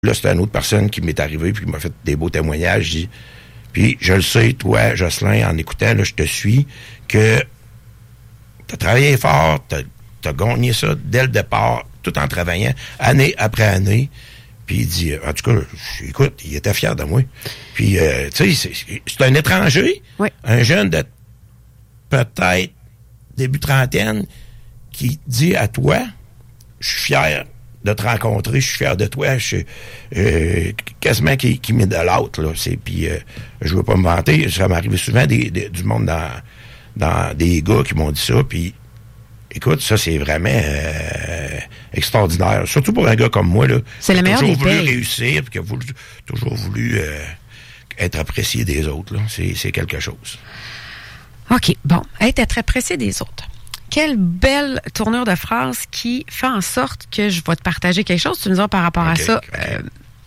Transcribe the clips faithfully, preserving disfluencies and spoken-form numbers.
Là, c'est une autre personne qui m'est arrivée puis qui m'a fait des beaux témoignages. Je dis, puis je le sais, toi, Jocelyn, en écoutant, là, je te suis, que t'as travaillé fort, t'as, t'as gagné ça dès le départ, tout en travaillant, année après année. Puis il dit, en tout cas, écoute, il était fier de moi. Puis, euh, tu sais, c'est, c'est un étranger, oui. un jeune de peut-être début trentaine, qui dit à toi, je suis fier de te rencontrer, je suis fier de toi, je suis euh, quasiment qui, qui met de l'autre, là. C'est, puis, euh, je veux pas me vanter, ça m'arrive souvent des, des, du monde dans, dans des gars qui m'ont dit ça, puis écoute, ça, c'est vraiment euh, extraordinaire. Surtout pour un gars comme moi, là. C'est le meilleur des toujours voulu payes. réussir, puis qui a voulu, toujours voulu euh, être apprécié des autres, là. C'est, c'est quelque chose. OK, bon. Être apprécié des autres. Quelle belle tournure de phrase qui fait en sorte que je vais te partager quelque chose. Tu me diras par rapport okay, à ça. Okay. Euh,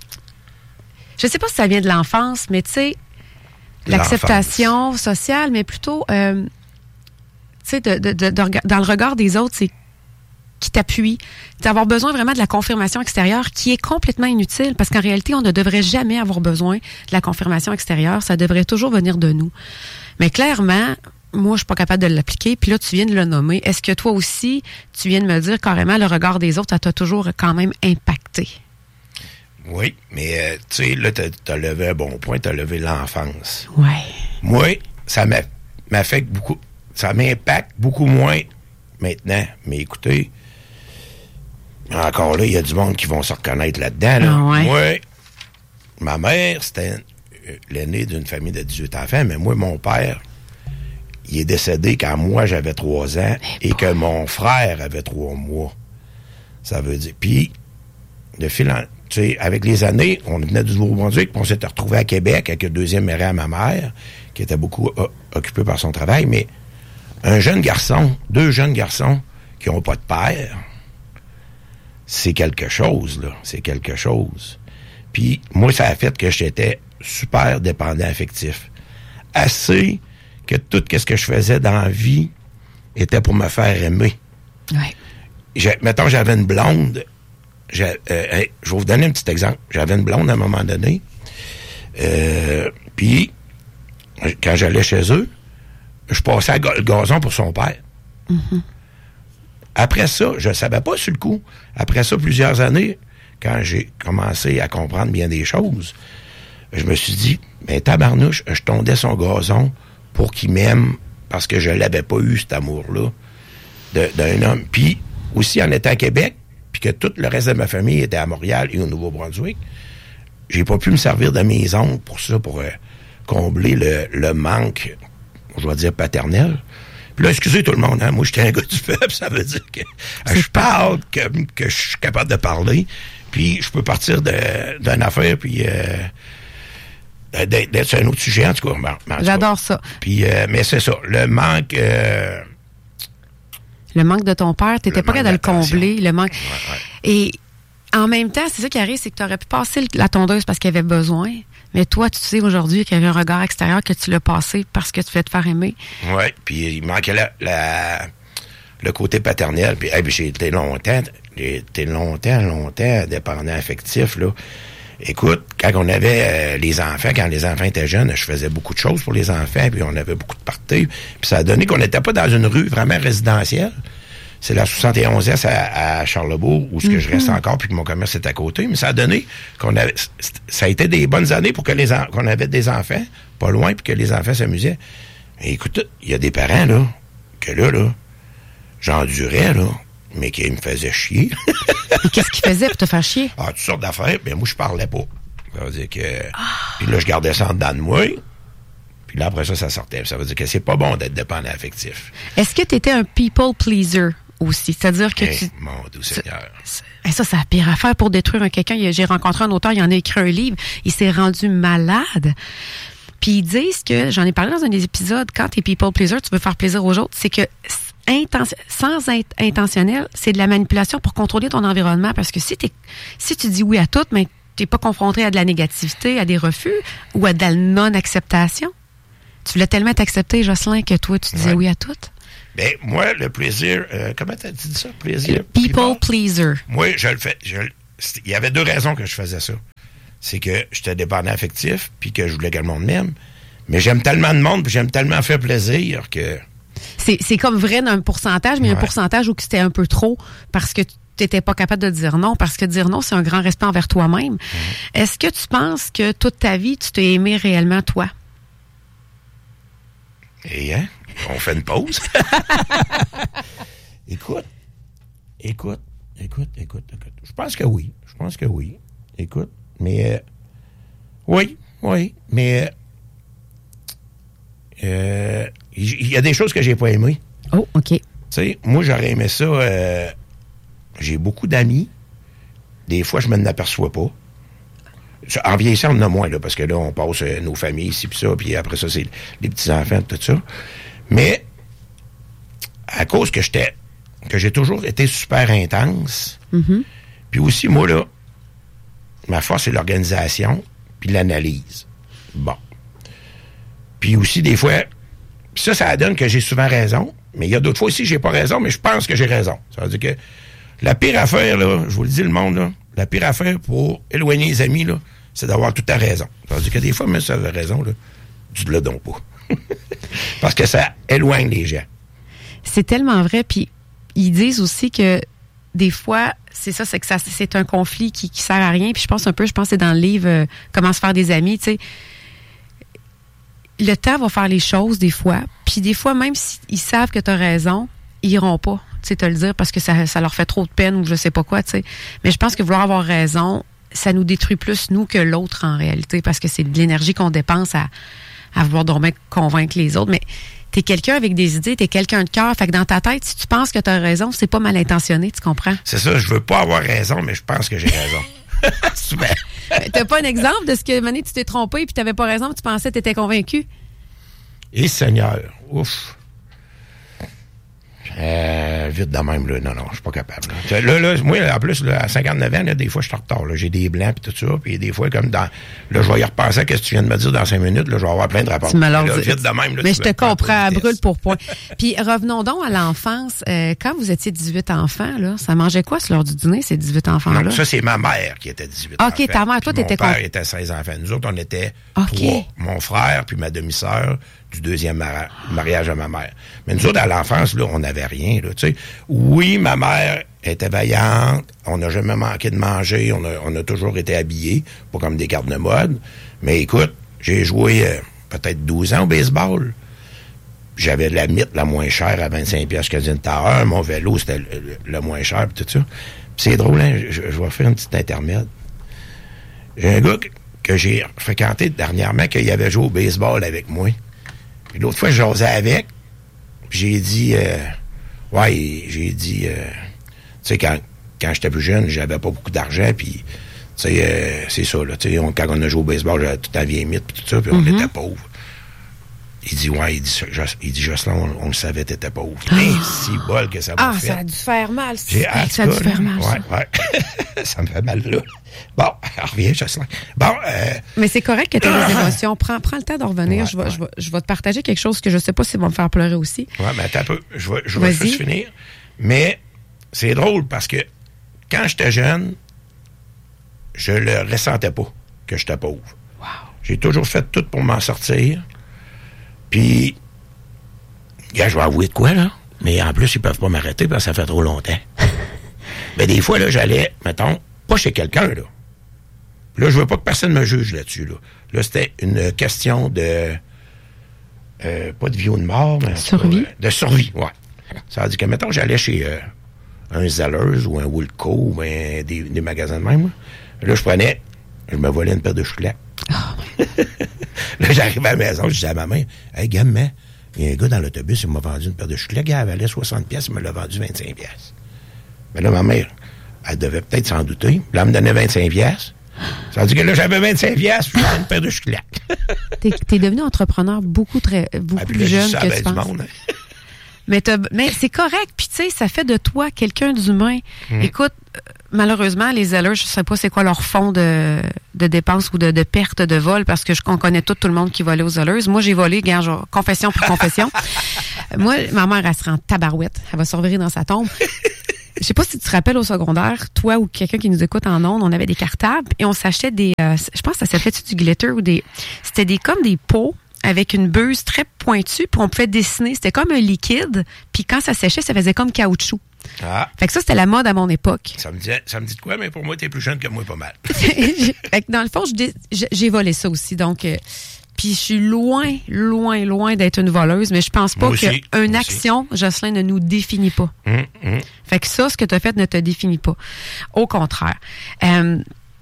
je sais pas si ça vient de l'enfance, mais tu sais, l'acceptation l'enfance. sociale, mais plutôt, euh, tu sais, de, de, de, de, dans le regard des autres, c'est qui t'appuie. D'avoir besoin vraiment de la confirmation extérieure qui est complètement inutile parce qu'en réalité, on ne devrait jamais avoir besoin de la confirmation extérieure. Ça devrait toujours venir de nous. Mais clairement, moi, je suis pas capable de l'appliquer. Puis là, tu viens de le nommer. Est-ce que toi aussi, tu viens de me dire carrément le regard des autres, ça t'a toujours quand même impacté? Oui, mais euh, tu sais, là, t'as, t'as levé un bon point, t'as levé l'enfance. Oui. Moi, ça m'a, m'affecte beaucoup, ça m'impacte beaucoup moins maintenant. Mais écoutez, encore là, il y a du monde qui vont se reconnaître là-dedans. Là. Ah ouais. Moi, ma mère, c'était l'aînée d'une famille de dix-huit enfants, mais moi, mon père, il est décédé quand moi, j'avais trois ans et que mon frère avait trois mois. Ça veut dire... Puis, de fil en... Tu sais, avec les années, on venait du Nouveau-Brunswick, puis on s'était retrouvé à Québec avec le deuxième mari à ma mère, qui était beaucoup o- occupé par son travail, mais un jeune garçon, deux jeunes garçons qui n'ont pas de père, c'est quelque chose, là. C'est quelque chose. Puis, moi, ça a fait que j'étais super dépendant affectif. Assez... que tout ce que je faisais dans la vie était pour me faire aimer. Ouais. J'ai, mettons, j'avais une blonde. J'ai, euh, hey, je vais vous donner un petit exemple. J'avais une blonde à un moment donné. Euh, Puis, quand j'allais chez eux, je passais à ga- le gazon pour son père. Mm-hmm. Après ça, je ne savais pas sur le coup. Après ça, plusieurs années, quand j'ai commencé à comprendre bien des choses, je me suis dit, ben tabarnouche, je tondais son gazon pour qu'il m'aime, parce que je l'avais pas eu, cet amour-là, de, d'un homme. Puis, aussi, en étant à Québec, puis que tout le reste de ma famille était à Montréal et au Nouveau-Brunswick, j'ai pas pu me servir de mes oncles pour ça, pour euh, combler le, le manque, je vais dire, paternel. Puis là, excusez tout le monde, hein, moi, j'étais un gars du peuple, ça veut dire que euh, je parle, que, que je suis capable de parler, puis je peux partir de, d'une affaire, puis... Euh, D'être sur un autre sujet, en tout cas. Ben, en tout J'adore cas. ça. Puis, euh, mais c'est ça, le manque... Euh, le manque de ton père, tu n'étais pas capable de le combler. Le manque. Ouais, ouais. Et en même temps, c'est ça qui arrive, c'est que tu aurais pu passer la tondeuse parce qu'il avait besoin. Mais toi, tu sais aujourd'hui qu'il y avait un regard extérieur que tu l'as passé parce que tu voulais te faire aimer. Oui, puis il manquait la, la, le côté paternel. Puis, hey, puis j'ai été longtemps, j'ai été longtemps, longtemps dépendant affectif, là. Écoute, quand on avait euh, les enfants, quand les enfants étaient jeunes, je faisais beaucoup de choses pour les enfants, puis on avait beaucoup de parties. Puis ça a donné qu'on n'était pas dans une rue vraiment résidentielle. C'est la soixante et onze S à, à Charlebourg, où ce que mm-hmm. je reste encore, puis que mon commerce est à côté. Mais ça a donné qu'on avait... Ça a été des bonnes années pour que les en, qu'on avait des enfants, pas loin, puis que les enfants s'amusaient. Et écoute, il y a des parents, là, que là, là, j'endurais, là, mais qui me faisaient chier. Qu'est-ce qu'il faisait pour te faire chier? Ah, toutes sortes d'affaires. Mais moi, je parlais pas. Ça veut dire que... Ah. Puis là, je gardais ça en dedans de moi. Puis là, après ça, ça sortait. Ça veut dire que c'est pas bon d'être dépendant affectif. Est-ce que tu étais un people pleaser aussi? C'est-à-dire que hey, tu... Mon doux Seigneur. Ça, ça, c'est la pire affaire pour détruire un quelqu'un. J'ai rencontré un auteur, il en a écrit un livre. Il s'est rendu malade. Puis ils disent que, j'en ai parlé dans un des épisodes, quand tu es people pleaser, tu veux faire plaisir aux autres, c'est que... Intention, sans être intentionnel, c'est de la manipulation pour contrôler ton environnement. Parce que si, t'es, si tu dis oui à tout, mais tu n'es pas confronté à de la négativité, à des refus ou à de la non-acceptation. Tu voulais tellement t'accepter, Jocelyn, que toi, tu disais ouais. oui à tout. Bien, moi, le plaisir... Euh, comment tu as dit ça? Plaisir? People, people pleaser. Moi, je le fais... Je, il y avait deux raisons que je faisais ça. C'est que j'étais dépendant affectif, puis que je voulais que le monde m'aime. Mais j'aime tellement de monde, puis j'aime tellement faire plaisir que... C'est, c'est comme vrai d'un pourcentage, mais ouais. un pourcentage où c'était un peu trop parce que tu n'étais pas capable de dire non, parce que dire non, c'est un grand respect envers toi-même. Mmh. Est-ce que tu penses que toute ta vie, tu t'es aimé réellement, toi? Et hein? On fait une pause? Écoute, écoute, écoute, écoute, écoute. Je pense que oui. Je pense que oui. Écoute, mais... Euh, oui, oui, mais... Il euh, y a des choses que j'ai pas aimées. Oh, OK. Tu sais, moi, j'aurais aimé ça... Euh, j'ai beaucoup d'amis. Des fois, je m'en aperçois pas. En vieillissant, on en a moins, là, parce que là, on passe euh, nos familles ici, puis ça, puis après ça, c'est les petits-enfants, tout ça. Mais, à cause que j'étais... que j'ai toujours été super intense, mm-hmm. puis aussi, moi, là, ma force, c'est l'organisation, puis l'analyse. Bon. Puis aussi, des fois, ça, ça donne que j'ai souvent raison, mais il y a d'autres fois aussi, j'ai pas raison, mais je pense que j'ai raison. Ça veut dire que la pire affaire, là, je vous le dis, le monde, là, la pire affaire pour éloigner les amis, là, c'est d'avoir toute ta raison. Ça veut dire que des fois, même si tu avais raison, là, tu ne le donnes pas. Parce que ça éloigne les gens. C'est tellement vrai, puis ils disent aussi que des fois, c'est ça, c'est que ça, c'est un conflit qui, qui sert à rien. Puis je pense un peu, je pense que c'est dans le livre euh, Comment se faire des amis, tu sais. Le temps va faire les choses des fois. Puis des fois, même s'ils savent que tu as raison, ils iront pas, tu sais, te le dire parce que ça, ça leur fait trop de peine ou je sais pas quoi, tu sais. Mais je pense que vouloir avoir raison, ça nous détruit plus, nous, que l'autre en réalité, parce que c'est de l'énergie qu'on dépense à, à vouloir dormir, convaincre les autres. Mais t'es quelqu'un avec des idées, t'es quelqu'un de cœur. Fait que dans ta tête, si tu penses que t'as raison, c'est pas mal intentionné, tu comprends? C'est ça, je veux pas avoir raison, mais je pense que j'ai raison. Super. T'as pas un exemple de ce que, Mané, tu t'es trompé et tu t'avais pas raison, tu pensais que t'étais convaincu? Et Seigneur, ouf. Euh, vite de même, là. Non, non, je suis pas capable. Là, là, là moi, en plus, là, à cinquante-neuf ans, là, des fois, je suis en retard. Là. J'ai des blancs et tout ça. Puis des fois, comme dans... Là, je vais y repenser à ce que tu viens de me dire dans cinq minutes. Là, je vais avoir plein de rapports. Tu me l'as là, vite de même, là, mais je te comprends à brûle pour point. Puis revenons donc à l'enfance. Euh, quand vous étiez dix-huit enfants, là, ça mangeait quoi sur l'heure du dîner, ces dix-huit enfants-là? Non, ça, c'est ma mère qui était dix-huit okay, enfants. OK, ta mère, toi, t'étais quoi? Mon con... père était seize enfants. Nous autres, on était okay. trois. Mon frère puis ma demi-sœur du deuxième mari- mariage à ma mère. Mais nous autres, à l'enfance, là, on n'avait rien, là, tu sais. Oui, ma mère était vaillante, on n'a jamais manqué de manger, on a, on a toujours été habillés, pas comme des cartes de mode. Mais écoute, j'ai joué euh, peut-être douze ans au baseball. J'avais la mythe la moins chère à vingt-cinq piastres Canadian Tower. Mon vélo, c'était le, le, le moins cher, pis tout ça. Puis c'est drôle, hein, je, je vais faire une petite intermède. J'ai un gars que, que j'ai fréquenté dernièrement, qu'il avait joué au baseball avec moi. Puis l'autre fois, je jasais avec, puis j'ai dit... Euh, ouais, j'ai dit... Euh, tu sais, quand, quand j'étais plus jeune, j'avais pas beaucoup d'argent, puis... Tu sais, euh, c'est ça, là. Tu sais, quand on a joué au baseball, j'avais tout un vieille mythe, puis tout ça, puis mm-hmm. on était pauvres. Il dit, ouais, il dit, il dit Jocelyn, on, on le savait, t'étais pauvre. Ah. Hey, si bol que ça m'a ah, fait. Ah, ça a dû faire mal. J'ai, ah, ça a dû faire mal, ouais, ouais. Ça me fait mal, là. Bon, reviens, Jocelyn. Bon, euh... Mais c'est correct que tu aies des émotions. Prends, prends le temps de revenir. Ouais, je, vais, ouais. je, vais, je vais te partager quelque chose que je sais pas si va me faire pleurer aussi. Ouais, mais attends un peu. Je vais, je vais juste finir. Mais c'est drôle parce que quand j'étais jeune, je le ressentais pas que j'étais pauvre. Wow. J'ai toujours fait tout pour m'en sortir. Puis, gars, je vais avouer de quoi, là? Mais en plus, ils peuvent pas m'arrêter parce que ça fait trop longtemps. Mais des fois, là, j'allais, mettons, pas chez quelqu'un, là. Là, je veux pas que personne me juge là-dessus, là. Là, c'était une question de... Euh, pas de vie ou de mort, mais... Survie. Pas, euh, de survie, ouais. Ça veut dire que, mettons, j'allais chez euh, un Zellers ou un Woolco ou un, des, des magasins de même, là. Là, je prenais... Je me volais une paire de chouclacs. Oh. Là, j'arrive à la maison, je dis à ma mère, « Hey, gamin, il y a un gars dans l'autobus, il m'a vendu une paire de chouclacs, elle valait soixante piastres, il me l'a vendu vingt-cinq piastres. » Mais là, ma mère, elle devait peut-être s'en douter. Là, elle me donnait vingt-cinq piastres. Ça veut dire que là, j'avais vingt-cinq piastres, puis j'avais une paire de chouclacs. T'es, t'es devenu entrepreneur beaucoup, très, beaucoup ah, plus là, jeune que tu penses. Monde, hein? Mais, mais c'est correct, puis tu sais, ça fait de toi quelqu'un d'humain. Mmh. Écoute, malheureusement, les Zellers, je sais pas c'est quoi leur fonds de, de dépenses ou de, de perte de vol, parce que je, on connaît tout, tout le monde qui volait aux Zellers. Moi, j'ai volé, regarde, genre, confession pour confession. Moi, ma mère, elle se rend tabarouette. Elle va se revirer dans sa tombe. je sais pas si tu te rappelles au secondaire, toi ou quelqu'un qui nous écoute en ondes, on avait des cartables et on s'achetait des, euh, je pense que ça s'appelait du glitter ou des, c'était des comme des pots avec une buse très pointue, puis on pouvait dessiner. C'était comme un liquide, puis quand ça séchait, ça faisait comme caoutchouc. Ah. Fait que ça, c'était la mode à mon époque. Ça me dit, ça me dit de quoi, mais pour moi, t'es plus jeune que moi, pas mal. Fait que dans le fond, je, j'ai volé ça aussi, donc... Euh, puis je suis loin, loin, loin d'être une voleuse, mais je pense pas qu'une action, Jocelyne, ne nous définit pas. Hum, hum. Fait que ça, ce que tu as fait ne te définit pas. Au contraire. Euh,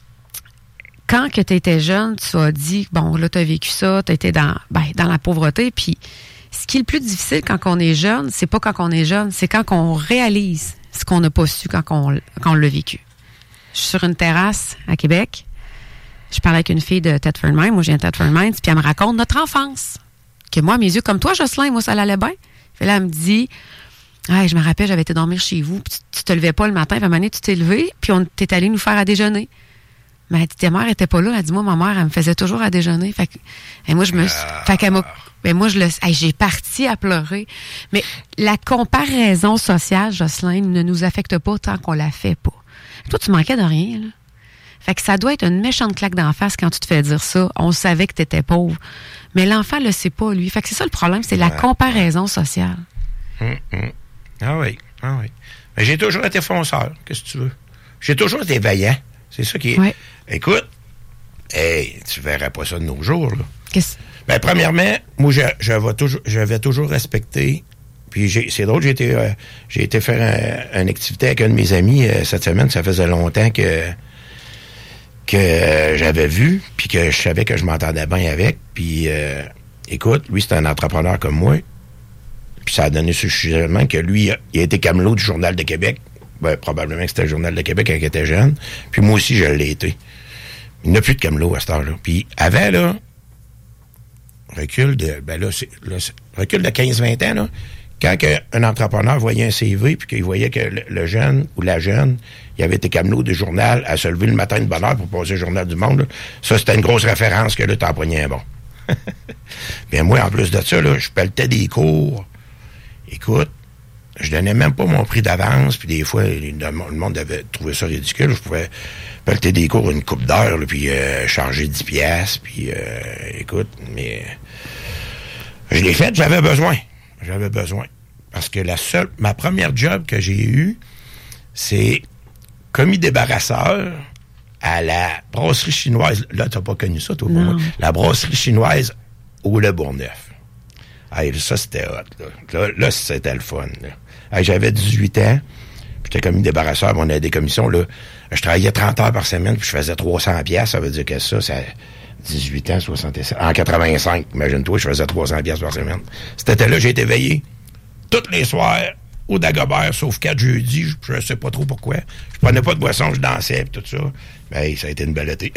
quand que tu étais jeune, tu as dit, bon, là, tu as vécu ça, tu étais dans, ben, dans la pauvreté, puis ce qui est le plus difficile quand on est jeune, c'est pas quand on est jeune, c'est quand on réalise ce qu'on n'a pas su quand on, quand on l'a vécu. Je suis sur une terrasse à Québec. Je parlais avec une fille de Thetford Mines. Moi, je viens de Thetford Mines. Puis elle me raconte notre enfance. Que moi, mes yeux, comme toi, Jocelyne, moi, ça allait bien. Puis là, elle me dit, ah, je me rappelle, j'avais été dormir chez vous. Puis tu, tu te levais pas le matin. Puis à un moment donné, tu t'es levé. Puis on t'est allé nous faire à déjeuner. Mais elle dit, ta mère était pas là. Elle dit, moi, ma mère, elle me faisait toujours à déjeuner. Fait que, et moi, je me suis, ah. fait qu'elle m'a, ben moi, je le, hey, j'ai parti à pleurer. Mais la comparaison sociale, Jocelyne, ne nous affecte pas tant qu'on la fait pas. Toi, tu manquais de rien, là. Fait que ça doit être une méchante claque d'en face quand tu te fais dire ça. On savait que tu étais pauvre. Mais l'enfant le sait pas, lui. Fait que c'est ça le problème, c'est la comparaison sociale. Hum, hum. Ah oui, ah oui. Mais j'ai toujours été fonceur, qu'est-ce que tu veux. J'ai toujours été vaillant. C'est ça qui est... Ouais. Écoute, hey, tu verrais pas ça de nos jours, là. Qu'est-ce... Ben, premièrement, moi, je, je vais toujours, je vais toujours respecter... Puis j'ai, c'est drôle, j'ai été, euh, j'ai été faire un, une activité avec un de mes amis euh, cette semaine. Ça faisait longtemps que... que euh, j'avais vu, puis que je savais que je m'entendais bien avec. Puis, euh, écoute, lui, c'est un entrepreneur comme moi. Puis ça a donné suffisamment que lui, il a été camelot du Journal de Québec. Ben, probablement que c'était le Journal de Québec quand il était jeune. Puis moi aussi, je l'ai été. Il n'y a plus de camelot à cette heure-là. Puis avant, là, recul de, ben là, c'est, là, c'est, recul de quinze vingt ans, là, quand que un entrepreneur voyait un C V puis qu'il voyait que le, le jeune ou la jeune, il avait été camelot du journal à se lever le matin de bonne heure pour passer le Journal du Monde, là, ça, c'était une grosse référence que là, t'en prenais un bon. Bien, moi, en plus de ça, là, je pelletais des cours. Écoute, je donnais même pas mon prix d'avance, puis des fois, le monde avait trouvé ça ridicule. Je pouvais pelleter des cours une couple d'heures, là, puis euh, charger dix piastres, puis euh, écoute, mais je l'ai fait, j'avais besoin. J'avais besoin. Parce que la seule, ma première job que j'ai eue, c'est commis débarrasseur à la brasserie chinoise. Là, t'as pas connu ça, toi, pour moi. La brasserie chinoise au Le Bourgneuf. Hey, ça, c'était hot, là. Là, là c'était le fun, là. Hey, j'avais dix-huit ans, puis j'étais commis débarrasseur, on avait des commissions, là. Je travaillais trente heures par semaine, puis je faisais trois cents piastres. Ça veut dire que ça, ça... dix-huit ans, soixante-sept. En quatre-vingt-cinq, imagine-toi, je faisais trois cents piastres par semaine. Cet été-là, j'ai été veillé tous les soirs au Dagobert, sauf quatre jeudis, je ne sais pas trop pourquoi. Je prenais pas de boisson, je dansais et tout ça. Ben, ça a été une belle été.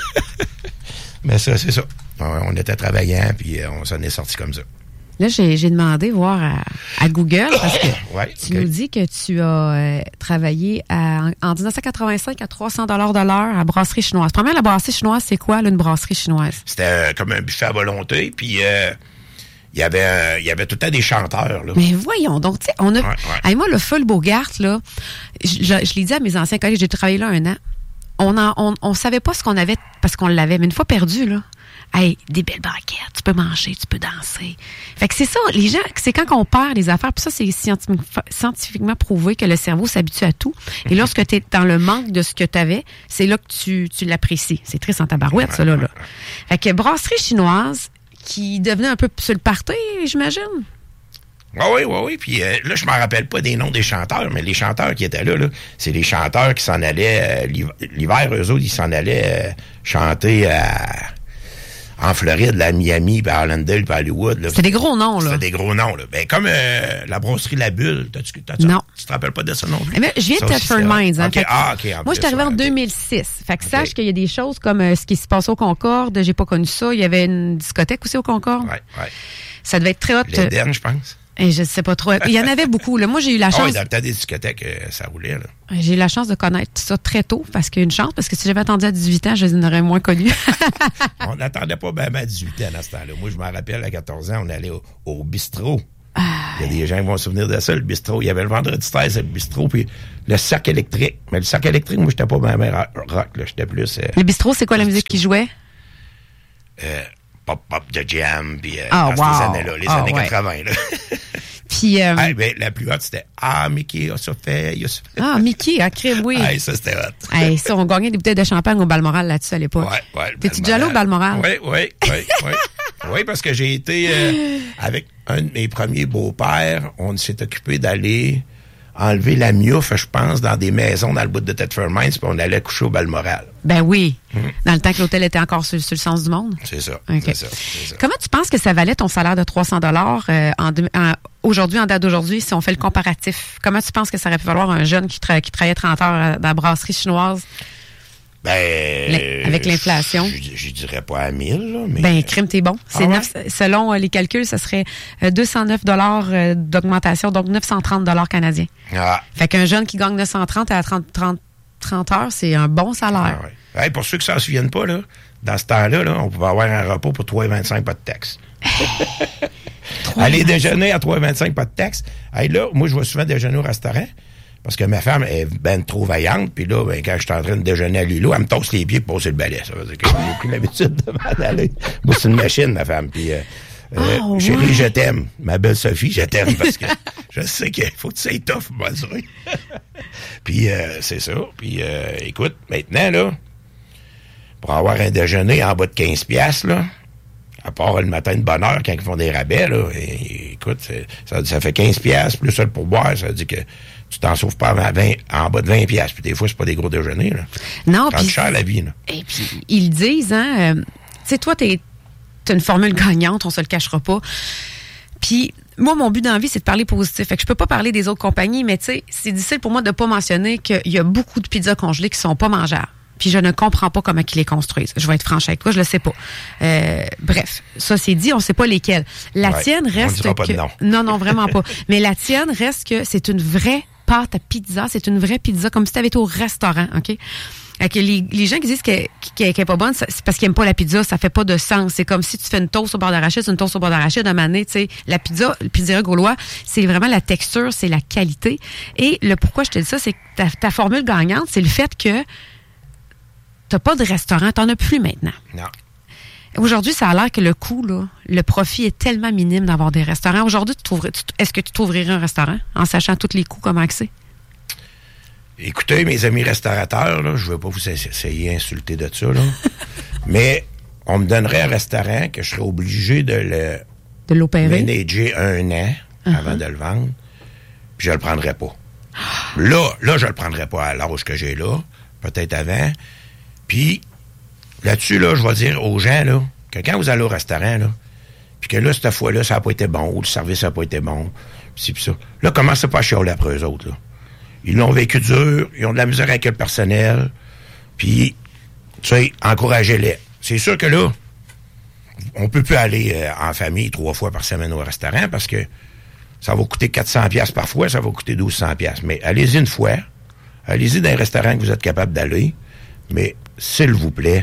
Mais ça, c'est ça. On était travaillants, puis on s'en est sortis comme ça. Là, j'ai, j'ai demandé voir à, à Google, parce que ouais, tu okay. nous dis que tu as euh, travaillé à, en, en dix-neuf cent quatre-vingt-cinq à trois cents dollars de l'heure à brasserie chinoise. Premièrement, la brasserie chinoise, c'est quoi, là, une brasserie chinoise? C'était euh, comme un buffet à volonté, puis euh, il y avait euh, il y avait tout le temps des chanteurs, là. Mais voyons donc, tu sais, on a... Ouais, ouais. Hey, moi, le Feu Bogart, là, je, je, je l'ai dit à mes anciens collègues, j'ai travaillé là un an, on en, on, on savait pas ce qu'on avait, parce qu'on l'avait, mais une fois perdu, là. Hey, des belles banquettes, tu peux manger, tu peux danser. Fait que c'est ça, les gens, c'est quand on perd les affaires, puis ça, c'est scientifiquement, scientifiquement prouvé que le cerveau s'habitue à tout. Et lorsque tu es dans le manque de ce que tu avais, c'est là que tu, tu l'apprécies. C'est triste en tabarouette, ça, là, là. Fait que brasserie chinoise, qui devenait un peu sur le party, j'imagine. Oui, oui, oui, oui. Puis euh, là, je me rappelle pas des noms des chanteurs, mais les chanteurs qui étaient là, là c'est les chanteurs qui s'en allaient, euh, l'hiver, eux autres, ils s'en allaient euh, chanter à... en Floride, à Miami, puis à Orlando, puis à Hollywood. C'était des gros noms, là. C'était des gros noms, là. Ben, comme euh, la brasserie La Bulle. T'as-tu, t'as-tu, non. Tu te rappelles pas de ça non plus? Eh bien, je viens de Thetford Mines. Hein, okay. Ah, OK. Moi, je suis arrivée en deux mille six. Fait que okay. Sache qu'il y a des choses comme euh, ce qui se passe au Concorde. J'ai pas connu ça. Il y avait une discothèque aussi au Concorde. Oui, oui. Ça devait être très hot. L'Éden, je pense. Et je sais pas trop. Il y en avait beaucoup. Là. Moi, j'ai eu la chance... Ah oui, dans le temps des discothèques, euh, ça roulait, là. J'ai eu la chance de connaître ça très tôt, parce qu'il y a une chance, parce que si j'avais attendu à dix-huit ans, je les aurais moins connus. On n'attendait pas même à dix-huit ans à ce temps-là. Moi, je me rappelle, à quatorze ans, on allait au, au bistrot. Ah. Il y a des gens qui vont se souvenir de ça, le bistrot. Il y avait le vendredi treize, le bistrot, puis le cercle électrique. Mais le cercle électrique, moi, j'étais pas ma mère rock, là. J'étais plus... Euh, le bistrot, c'est quoi la musique qui jouait? Euh, Pop Pop de Jam, puis euh, oh, dans wow. ces années-là, les oh, années ouais. quatre-vingts, là. Puis... Euh, hey, ben, la plus haute, c'était « Ah, Mickey a ça fait, il a ça fait. » Ah, Mickey, à crème, oui. Hey, ça, c'était hot. Hey, ça, on gagnait des bouteilles de champagne au Balmoral là-dessus à l'époque. Ouais, ouais. T'es-tu déjà allé au Balmoral? Oui, oui, oui, oui. Oui, parce que j'ai été euh, avec un de mes premiers beaux-pères. On s'est occupé d'aller enlever la miouffe, je pense, dans des maisons dans le bout de Thetford Mines, puis on allait coucher au Balmoral. Ben oui. Mmh. Dans le temps que l'hôtel était encore sur, sur le sens du monde. C'est ça, okay. c'est ça, c'est ça. Comment tu penses que ça valait ton salaire de trois cents dollars euh, en, en, aujourd'hui, en date d'aujourd'hui, si on fait le comparatif? Comment tu penses que ça aurait pu valoir un jeune qui, tra- qui travaillait trente heures dans la brasserie chinoise? Ben, L- avec l'inflation. Je, je dirais pas à mille, là, mais... Ben, crime, t'es bon. C'est ah ouais? neuf, selon euh, les calculs, ce serait euh, deux cent neuf dollars euh, d'augmentation, donc neuf cent trente dollars canadiens. Ah. Fait qu'un jeune qui gagne neuf cent trente à trente, trente, trente heures, c'est un bon salaire. Ah ouais. Hey, pour ceux qui s'en souviennent pas, là, dans ce temps-là, là, on pouvait avoir un repas pour trois vingt-cinq, pas de taxe. Aller déjeuner à trois vingt-cinq, pas de taxe. Hey, là, moi, je vais souvent déjeuner au restaurant. Parce que ma femme est ben trop vaillante, puis là, ben, quand je suis en train de déjeuner à Lilo, elle me tosse les pieds pour poser le balai. Ça veut dire que j'ai pris l'habitude de m'en aller. Moi, c'est une machine, ma femme. Puis, euh, oh, euh, chérie, ouais. je t'aime. Ma belle Sophie, je t'aime parce que je sais qu'il faut que tu sois tough, moi, Puis, euh, c'est ça. Puis, euh, écoute, maintenant, là, pour avoir un déjeuner en bas de quinze piastres, là, à part le matin de bonne heure, quand ils font des rabais, là, et, écoute, ça, ça fait quinze piastres, plus ça le pourboire, ça veut dire que tu t'en sauves pas avant vingt, en bas de vingt piastres. Puis des fois, c'est pas des gros déjeuners, là. Non, puis... puis... cher, la vie, là. Et puis, ils disent, hein, euh, tu sais, toi, t'es, t'as une formule gagnante, on se le cachera pas. Puis, moi, mon but dans la vie, c'est de parler positif. Fait que je peux pas parler des autres compagnies, mais tu sais, c'est difficile pour moi de pas mentionner qu'il y a beaucoup de pizzas congelées qui sont pas mangeables. Puis je ne comprends pas comment ils les construisent. Je vais être franche avec toi, je le sais pas. Euh, bref, ça c'est dit, on sait pas lesquels. La ouais, tienne reste on dira pas que... de nom. Non, non, vraiment pas. Mais la tienne reste que c'est une vraie pâte à pizza, c'est une vraie pizza, comme si tu avais été au restaurant, OK? Fait que les, les gens qui disent qu'elle n'est qu pas bonne, c'est parce qu'ils n'aiment pas la pizza, ça fait pas de sens. C'est comme si tu fais une toast au beurre d'arachide, c'est une toast au beurre d'arachide, à un moment donné, tu sais, la pizza, le pizzeria gaulois, c'est vraiment la texture, c'est la qualité. Et le pourquoi je te dis ça, c'est que ta, ta formule gagnante, c'est le fait que t'as pas de restaurant, t'en as plus maintenant. Non. Aujourd'hui, ça a l'air que le coût, là, le profit est tellement minime d'avoir des restaurants. Aujourd'hui, tu tu, est-ce que tu t'ouvrirais un restaurant en sachant tous les coûts, comment c'est? Écoutez, mes amis restaurateurs, là, je ne veux pas vous essayer insulter de ça, là, mais on me donnerait un restaurant que je serais obligé de le de l'opérer. Manager un an uh-huh. avant de le vendre, puis je le prendrais pas. Là, là, je le prendrais pas à l'âge que j'ai là, peut-être avant. Puis, là-dessus, là, je vais dire aux gens, là, que quand vous allez au restaurant, là, puis que là, cette fois-là, ça n'a pas été bon, ou le service n'a pas été bon, pis pis ça. Là, commencez pas à chialer après eux autres, là. Ils l'ont vécu dur, ils ont de la misère avec le personnel, puis, tu sais, encouragez-les. C'est sûr que là, on peut plus aller euh, en famille trois fois par semaine au restaurant, parce que ça va coûter quatre cents piastres par fois, ça va coûter douze cents piastres. Mais allez-y une fois, allez-y dans un restaurant que vous êtes capable d'aller, mais s'il vous plaît,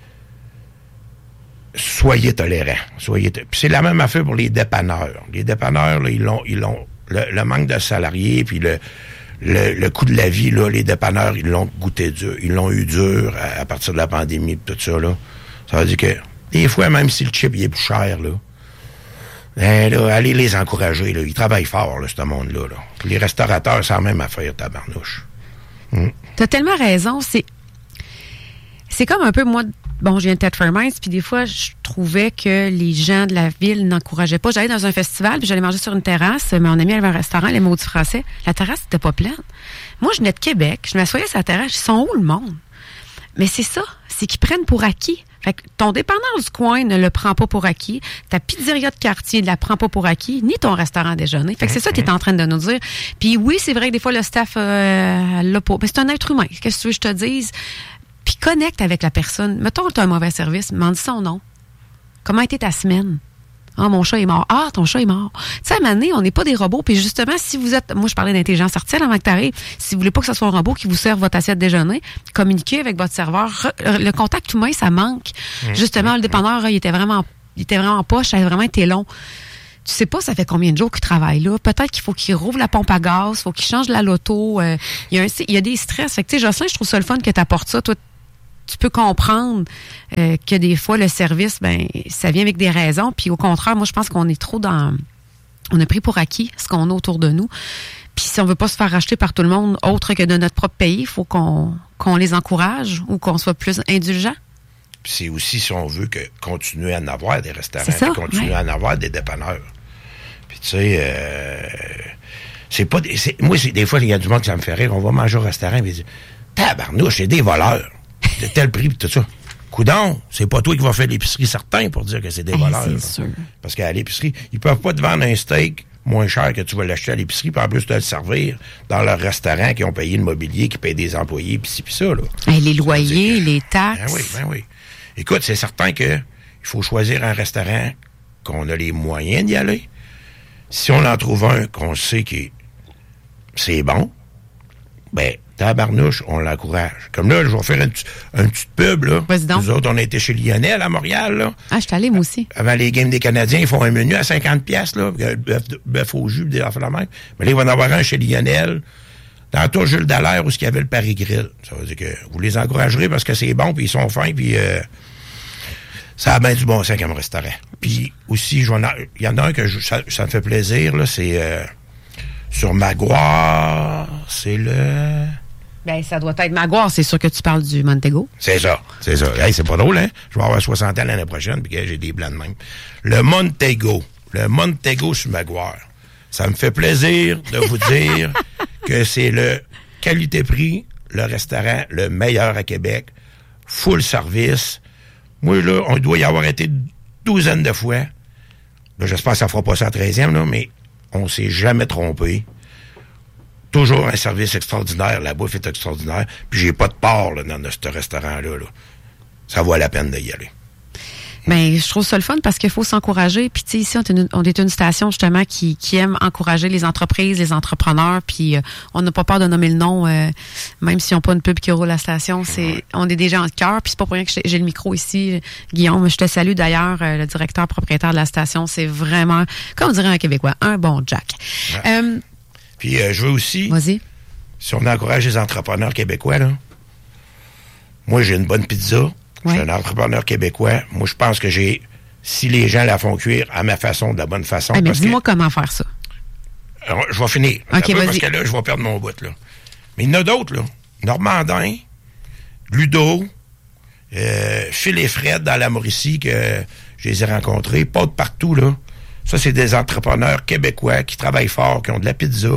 soyez tolérants. Soyez to- Puis c'est la même affaire pour les dépanneurs. Les dépanneurs, là, ils l'ont, ils l'ont le, le manque de salariés, puis le, le, le coût de la vie, là, les dépanneurs, ils l'ont goûté dur. Ils l'ont eu dur à, à partir de la pandémie et tout ça, là. Ça veut dire que, des fois, même si le chip il est plus cher, là, ben, là, allez les encourager, là. Ils travaillent fort, là, ce monde-là, là. Puis les restaurateurs, c'est la même affaire, tabarnouche. Hum. T'as tellement raison, c'est C'est comme un peu, moi, bon, je viens de Thetford Mines, puis des fois, je trouvais que les gens de la ville n'encourageaient pas. J'allais dans un festival, puis j'allais manger sur une terrasse. Mon ami avait un restaurant, les maudits français. La terrasse n'était pas pleine. Moi, je venais de Québec. Je m'assoyais sur la terrasse. Ils sont où, le monde? Mais c'est ça. C'est qu'ils prennent pour acquis. Fait que ton dépanneur du coin ne le prend pas pour acquis. Ta pizzeria de quartier ne la prend pas pour acquis, ni ton restaurant à déjeuner. Fait que c'est ça que tu es en train de nous dire. Puis oui, c'est vrai que des fois, le staff euh, l'a pas. Mais c'est un être humain. Qu'est-ce que tu veux que je te dise? Puis connecte avec la personne. Mettons que tu as un mauvais service, m'en dis son nom. Comment a été ta semaine? Ah, mon chat est mort. Ah, ton chat est mort. Tu sais, à un moment donné, on n'est pas des robots. Puis justement, si vous êtes... Moi, je parlais d'intelligence artificielle avant que tu arrives. Si vous voulez pas que ce soit un robot qui vous serve votre assiette déjeuner, communiquez avec votre serveur. Le contact humain, ça manque. Mmh, justement, mmh, le dépanneur, il était vraiment il était vraiment poche. Ça a vraiment été long. tu sais pas ça fait combien de jours qu'il travaille là. Peut-être qu'il faut qu'il rouvre la pompe à gaz, il faut qu'il change la loto. Euh, il y a un, il y a des stress. Fait que, tu sais, Jocelyn, je trouve ça le fun que tu apportes ça. Toi, tu peux comprendre euh, que des fois, le service, ben, ça vient avec des raisons. Puis au contraire, moi, je pense qu'on est trop dans... On a pris pour acquis ce qu'on a autour de nous. Puis si on veut pas se faire racheter par tout le monde autre que de notre propre pays, il faut qu'on, qu'on les encourage ou qu'on soit plus indulgent. C'est aussi si on veut que continuer à en avoir des restaurants, c'est ça, continuer ouais. à en avoir des dépanneurs. Puis tu sais, euh, c'est pas... Des, c'est, moi, c'est, des fois, il y a du monde qui ça me fait rire. On va manger au restaurant et ils disent « Tabarnouche, c'est des voleurs. » De tel prix, pis tout ça. Coudon, c'est pas toi qui vas faire l'épicerie certain pour dire que c'est des hey, voleurs. C'est sûr. Parce qu'à l'épicerie, ils peuvent pas te vendre un steak moins cher que tu vas l'acheter à l'épicerie, puis en plus de le servir dans leur restaurant qui ont payé le mobilier, qui payent des employés, puis ci, puis ça. Là. Hey, les loyers, que, les taxes. Ben oui, ben oui. Écoute, c'est certain que il faut choisir un restaurant qu'on a les moyens d'y aller. Si on en trouve un qu'on sait que c'est bon, ben tabarnouche, on l'encourage. Comme là, je vais faire un, un petit pub, là. Nous autres, on a été chez Lionel à Montréal, là. Ah, je suis allé, moi aussi. Avant les games des Canadiens, ils font un menu à cinquante piastres, là. Bœuf, bœuf au jus, des affaires de même. Mais là, il va en avoir un chez Lionel, dans tout Jules Dallaire, où il y avait le Paris Grill. Ça veut dire que vous les encouragerez parce que c'est bon, puis ils sont fins, puis euh, ça a bien du bon sens comme restaurant. Puis aussi, il y en a un que je, ça, ça me fait plaisir, là, c'est euh, sur Maguire, c'est le... Ben, ça doit être Maguire, c'est sûr que tu parles du Montego. C'est ça, c'est ça. Hey, c'est pas drôle, hein? Je vais avoir soixante ans l'année prochaine, puis j'ai des blancs de même. Le Montego, le Montego sur Maguire. Ça me fait plaisir de vous dire que c'est le qualité-prix, le restaurant le meilleur à Québec, full service. Moi, là, on doit y avoir été une douzaine de fois. Là, j'espère que ça fera pas ça à treizième, là, mais on s'est jamais trompé. Toujours un service extraordinaire, la bouffe est extraordinaire, puis j'ai pas de part là, dans ce restaurant-là. Là. Ça vaut la peine d'y aller. Bien, je trouve ça le fun parce qu'il faut s'encourager. Puis, tu sais, ici, on est, une, on est une station, justement, qui, qui aime encourager les entreprises, les entrepreneurs. Puis, euh, on n'a pas peur de nommer le nom, euh, même s'ils n'ont pas une pub qui roule à la station. C'est, ouais. On est des gens de cœur. Puis, c'est pas pour rien que j'ai le micro ici. Guillaume, je te salue d'ailleurs, euh, le directeur propriétaire de la station. C'est vraiment, comme on dirait un Québécois, un bon Jack. Ouais. Euh, Puis, euh, je veux aussi, Vas-y. si on encourage les entrepreneurs québécois, là, moi, j'ai une bonne pizza. Je suis ouais. un entrepreneur québécois. Moi, je pense que j'ai, si les gens la font cuire à ma façon, de la bonne façon. Ah, mais parce dis-moi que, comment faire ça. Alors, je vais finir. Okay, peu, parce que là, je vais perdre mon bout, là. Mais il y en a d'autres, là. Normandin, Ludo, euh, Phil et Fred dans la Mauricie, que je les ai rencontrés, pas de partout, là. Ça, c'est des entrepreneurs québécois qui travaillent fort, qui ont de la pizza.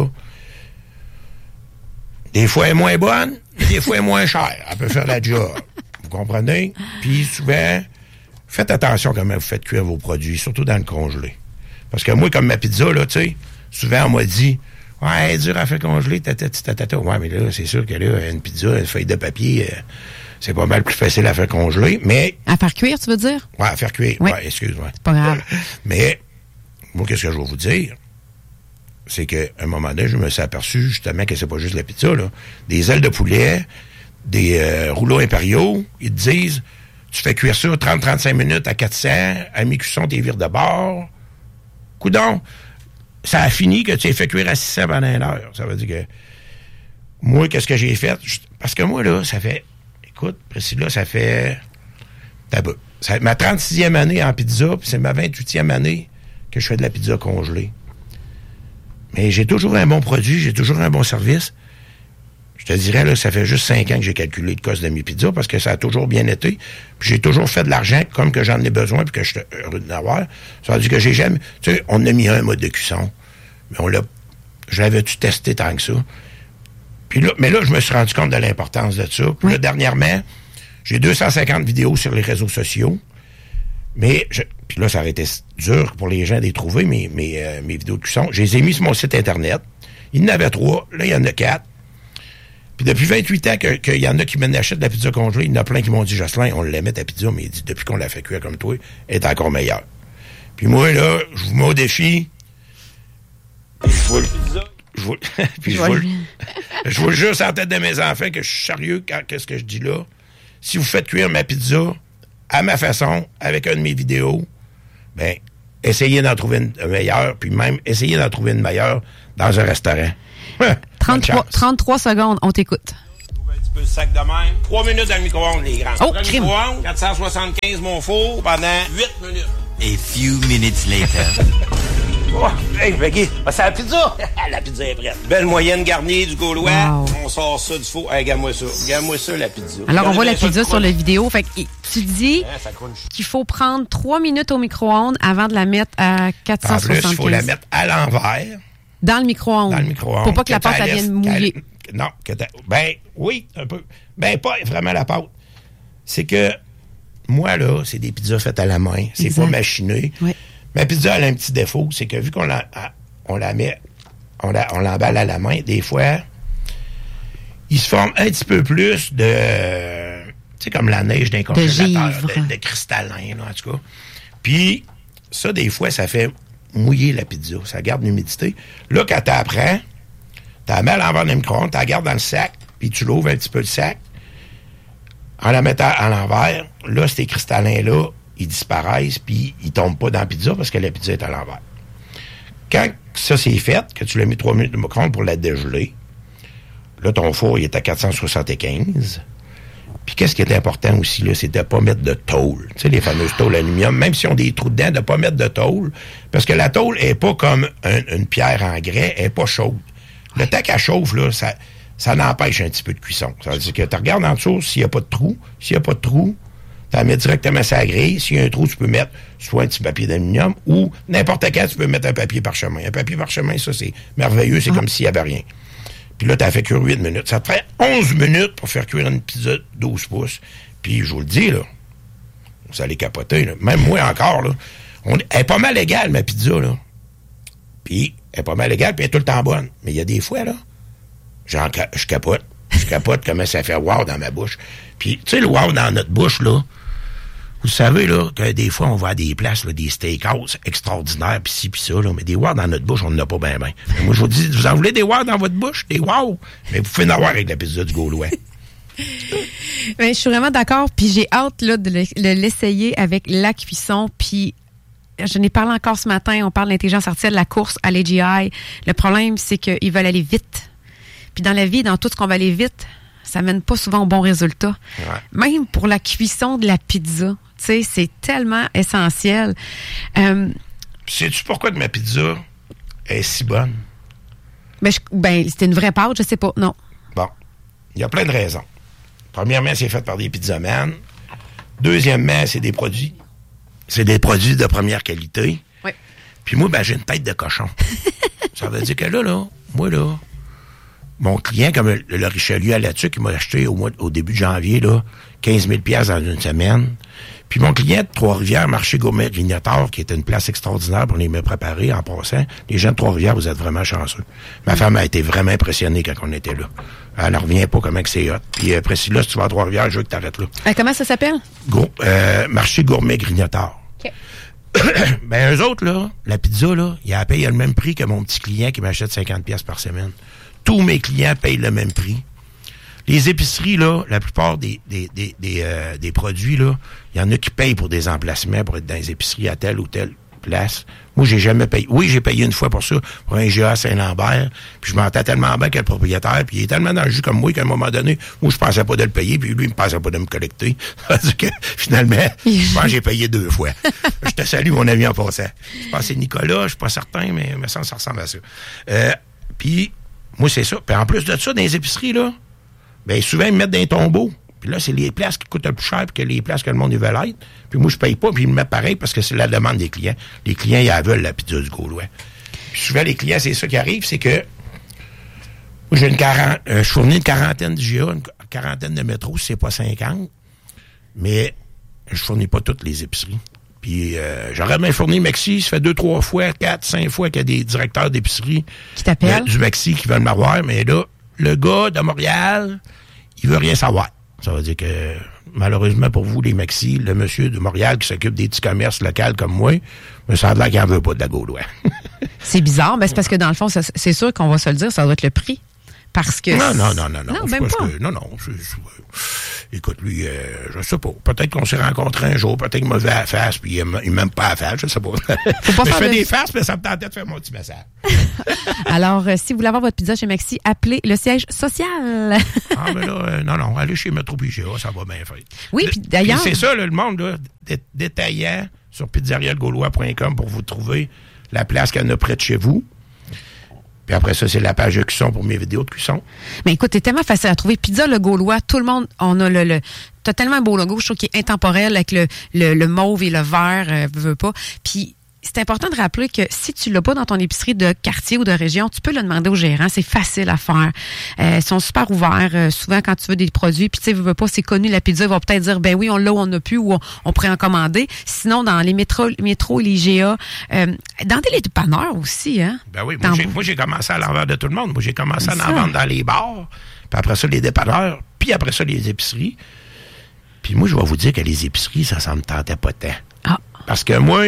Des fois, elle est moins bonne, mais des fois, elle est moins chère. Elle peut faire la job. Vous comprenez? Puis souvent, faites attention comment vous faites cuire vos produits, surtout dans le congelé. Parce que moi, comme ma pizza, là, tu sais, souvent, on m'a dit, ouais, elle est dure à faire congeler, tatati, tatata. Ouais, mais là, c'est sûr que là, une pizza, une feuille de papier, euh, c'est pas mal plus facile à faire congeler, mais... À faire cuire, tu veux dire? Ouais, à faire cuire. Oui. Ouais, excuse-moi. C'est pas grave. Mais, moi, qu'est-ce que je vais vous dire? C'est qu'à un moment donné, je me suis aperçu, justement, que c'est pas juste la pizza, là. Des ailes de poulet, des euh, rouleaux impériaux, ils te disent, tu fais cuire ça trente à trente-cinq minutes à quatre cents, à mi-cuisson, t'es vires de bord. Coudon, ça a fini que tu les fait cuire à six cents pendant une heure. Ça veut dire que, moi, qu'est-ce que j'ai fait? Parce que moi, là, ça fait, écoute, Priscilla, ça fait, t'as peu. Ça ma trente-sixième année en pizza, puis c'est ma vingt-huitième année que je fais de la pizza congelée. Mais j'ai toujours un bon produit, j'ai toujours un bon service. Je te dirais, là, ça fait juste cinq ans que j'ai calculé le cost de mes pizzas parce que ça a toujours bien été. Puis j'ai toujours fait de l'argent comme que j'en ai besoin puis que je suis heureux d'en avoir. Ça veut dire que j'ai jamais... Tu sais, on a mis un mode de cuisson. Mais on l'a... Je l'avais-tu testé tant que ça? Puis là, mais là, je me suis rendu compte de l'importance de ça. Puis oui. Là, dernièrement, j'ai deux cent cinquante vidéos sur les réseaux sociaux. Mais... Je, puis là, ça aurait été dur pour les gens de les trouver, mes, mes, euh, mes vidéos de cuisson. Je les ai mis sur mon site Internet. Il y en avait trois. Là, il y en a quatre. Puis depuis vingt-huit ans qu'il que y en a qui m'achètent de la pizza congelée, il y en a plein qui m'ont dit, Jocelyn, on l'aimait ta pizza, mais il dit, depuis qu'on l'a fait cuire comme toi, elle est encore meilleure. Puis moi, là, je vous mets au défi. Puis je vous le... Je vous, puis je, je, vous le, je vous le jure sur la tête de mes enfants que je suis sérieux quand qu'est-ce que je dis là. Si vous faites cuire ma pizza à ma façon, avec une de mes vidéos, ben, essayez d'en trouver une meilleure, puis même essayez d'en trouver une meilleure dans un restaurant. trente-trois, trente-trois secondes, on t'écoute. Un petit peu le sac de même. Trois minutes dans le micro-ondes, les grands. Oh, dans le crime. micro-ondes, quatre cent soixante-quinze mon four pendant huit minutes. A few minutes later. Oh, hey, Becky, c'est la pizza. La pizza est prête. Belle moyenne garnie du Gaulois. Wow. On sort ça du four. Hey, regarde-moi ça. Regarde-moi ça, la pizza. Alors, on voit la Regardez pizza ça, sur le la vidéo. Fait que tu dis Hein, ça crunch. qu'il faut prendre trois minutes au micro-ondes avant de la mettre à quatre cent En plus, soixante-quinze. il faut la mettre à l'envers. Dans le micro-ondes. Dans le micro-ondes. Pour pas que la pâte t'as elle laisses- vienne mouiller. qu'elle- Non, que t'as- ben oui, un peu. Ben pas vraiment la pâte. C'est que moi, là, c'est des pizzas faites à la main. C'est Exact. pas machiné. Oui. Ma pizza, elle a un petit défaut, c'est que vu qu'on la, on la met, on la, on l'emballe à la main, des fois, il se forme un petit peu plus de, tu sais, comme la neige d'un congélateur, givre. de, de cristallin, là, en tout cas. Puis, ça, des fois, ça fait mouiller la pizza. Ça garde l'humidité. Là, quand tu apprends, tu la mets à l'envers d'un micro-ondes, tu la gardes dans le sac, puis tu l'ouvres un petit peu le sac. En la mettant à l'envers, là, ces cristallins-là, ils disparaissent, puis ils tombent pas dans la pizza parce que la pizza est à l'envers. Quand ça c'est fait, que tu l'as mis trois minutes de micro-ondes pour la dégeler, là, ton four, il est à quatre cent soixante-quinze. Puis qu'est-ce qui est important aussi, là, c'est de ne pas mettre de tôle. Tu sais, les fameuses tôles aluminium, même si on a des trous dedans, de ne pas mettre de tôle, parce que la tôle est pas comme un- une pierre en grès, elle est pas chaude. Le temps qu'elle chauffe, là, ça, ça n'empêche un petit peu de cuisson. Ça veut dire que tu regardes en dessous s'il n'y a pas de trou. S'il n'y a pas de trou, tu la mets directement sur la grille. S'il y a un trou, tu peux mettre soit un petit papier d'aluminium ou n'importe quand, tu peux mettre un papier parchemin. Un papier parchemin, ça, c'est merveilleux. C'est comme s'il n'y avait rien. Puis là, tu as fait cuire huit minutes. Ça te fait onze minutes pour faire cuire une pizza de douze pouces. Puis je vous le dis, là, vous allez capoter. Là. Même moi encore, là, on, elle est pas mal égale, ma pizza. Là. Puis elle est pas mal égale, puis elle est tout le temps bonne. Mais il y a des fois, là, j'en, je capote. Je capote comment ça fait wow dans ma bouche. Puis, tu sais, le wow dans notre bouche, là, vous savez, là, que des fois, on va à des places, là, des steakhouse extraordinaires, pis ci, pis ça, là, mais des wow dans notre bouche, on n'en a pas bien, bien. Moi, je vous dis, vous en voulez des wow dans votre bouche? Des wow? Mais vous pouvez en avoir avec la pizza du Gaulois. Ben, je suis vraiment d'accord, puis j'ai hâte là, de, le, de l'essayer avec la cuisson, puis je n'ai parlé encore ce matin, on parle d'intelligence artificielle, la course à l'A G I. Le problème, c'est qu'ils veulent aller vite. Puis dans la vie, dans tout ce qu'on va aller vite, ça mène pas souvent au bon résultat. Ouais. Même pour la cuisson de la pizza, tu sais, c'est tellement essentiel. Euh, Sais-tu pourquoi de ma pizza est si bonne? ben, je- ben, c'était une vraie pâte, je sais pas, non. Bon, il y a plein de raisons. Premièrement, c'est fait par des pizzaman. Deuxièmement, c'est des produits. C'est des produits de première qualité. Oui. Puis moi, ben, j'ai une tête de cochon. Ça veut dire que là, là, moi, là, mon client, comme le, le Richelieu à la tuque, il m'a acheté au, mois, au début de janvier, là, quinze mille piastres dans une semaine. Puis mon client de Trois-Rivières, Marché Gourmet Grignoteur, qui était une place extraordinaire pour les me préparer en passant. Les gens de Trois-Rivières, vous êtes vraiment chanceux. Ma femme a été vraiment impressionnée quand on était là. Elle ne revient pas comment que c'est hot. Puis après, si là, si tu vas à Trois-Rivières, je veux que tu arrêtes là. Euh, comment ça s'appelle? Go, euh, Marché Gourmet Grignoteur. OK. Ben, eux autres, là, la pizza, là, ils la payent le même prix que mon petit client qui m'achète cinquante piastres par semaine. Tous mes clients payent le même prix. Les épiceries, là, la plupart des, des, des, des, euh, des produits, là, il y en a qui payent pour des emplacements pour être dans les épiceries à telle ou telle place. Moi, j'ai jamais payé. Oui, j'ai payé une fois pour ça, pour un G A Saint-Lambert, puis je m'entends tellement bien que le propriétaire, puis il est tellement dans le jus comme moi qu'à un moment donné, moi, je pensais pas de le payer, puis lui, il me pensait pas de me collecter. C'est-à-dire que, finalement, je pense que j'ai payé deux fois. Je te salue, mon ami, en passant. Je pense que c'est Nicolas, je suis pas certain, mais me semble que ça ressemble à ça. Euh, puis, moi, c'est ça. Puis en plus de ça, dans les épiceries, là, ben souvent, ils me mettent dans les tombeaux. Puis là, c'est les places qui coûtent le plus cher que les places que le monde veut être. Puis moi, je paye pas, puis ils me mettent pareil parce que c'est la demande des clients. Les clients, ils la veulent, la pizza du Gaulois. Puis souvent, les clients, c'est ça qui arrive, c'est que moi, j'ai une quarantaine, euh, je fournis une quarantaine de G A, une quarantaine de métros, si c'est pas cinquante. Mais je fournis pas toutes les épiceries. Puis euh, j'aurais bien fourni Maxi, ça fait deux, trois fois, quatre, cinq fois qu'il y a des directeurs d'épicerie Qui t'appelle? euh, du Maxi qui veulent m'avoir, mais là, le gars de Montréal, il veut rien savoir. Ça veut dire que, malheureusement pour vous, les Maxi, le monsieur de Montréal qui s'occupe des petits commerces locaux comme moi, me ça a l'air qu'il n'en veut pas de la Gaulois. C'est bizarre, mais c'est parce que dans le fond, ça- c'est sûr qu'on va se le dire, ça doit être le prix. Parce que. Non, non, non, non, non. Non, c'est même parce pas. que- non, non. c'est- c'est- écoute, lui, euh, je sais pas. Peut-être qu'on s'est rencontrés un jour, peut-être qu'il m'a vu à la face, puis il m'a même pas à la face, je sais pas. Faut pas je fais de... des faces, mais ça me tentait de faire mon petit message. Alors, euh, si vous voulez avoir votre pizza chez Maxi, appelez le siège social. ah, mais là, euh, non, non, allez chez Métro P G A, ça va bien faire. Oui, puis d'ailleurs... Puis c'est ça, là, le monde, là, dé- détaillant sur pizzeria le gaulois point com pour vous trouver la place qu'il y en a près de chez vous. Puis après ça, c'est la page de cuisson pour mes vidéos de cuisson. Mais écoute, c'est tellement facile à trouver. Pizza Le Gaulois, tout le monde, on a le... le t'as tellement un beau logo, je trouve qu'il est intemporel avec le, le, le mauve et le vert, euh, veux pas. Puis c'est important de rappeler que si tu l'as pas dans ton épicerie de quartier ou de région, tu peux le demander au gérant. C'est facile à faire. Euh, ils sont super ouverts. Euh, souvent, quand tu veux des produits, puis tu sais, veux, veux pas, c'est connu, la pizza, ils vont peut-être dire, ben oui, on l'a ou on n'a plus, ou on, on pourrait en commander. Sinon, dans les métros, métros et les G A, euh, dans des dépanneurs aussi, hein. Ben oui, moi, j'ai, moi, j'ai commencé à l'envers de tout le monde. Moi, j'ai commencé à en vendre dans les bars, puis après ça, les dépanneurs, puis après ça, les épiceries. Puis moi, je vais vous dire que les épiceries, ça, ça me tentait pas tant. Ah. Parce que moi...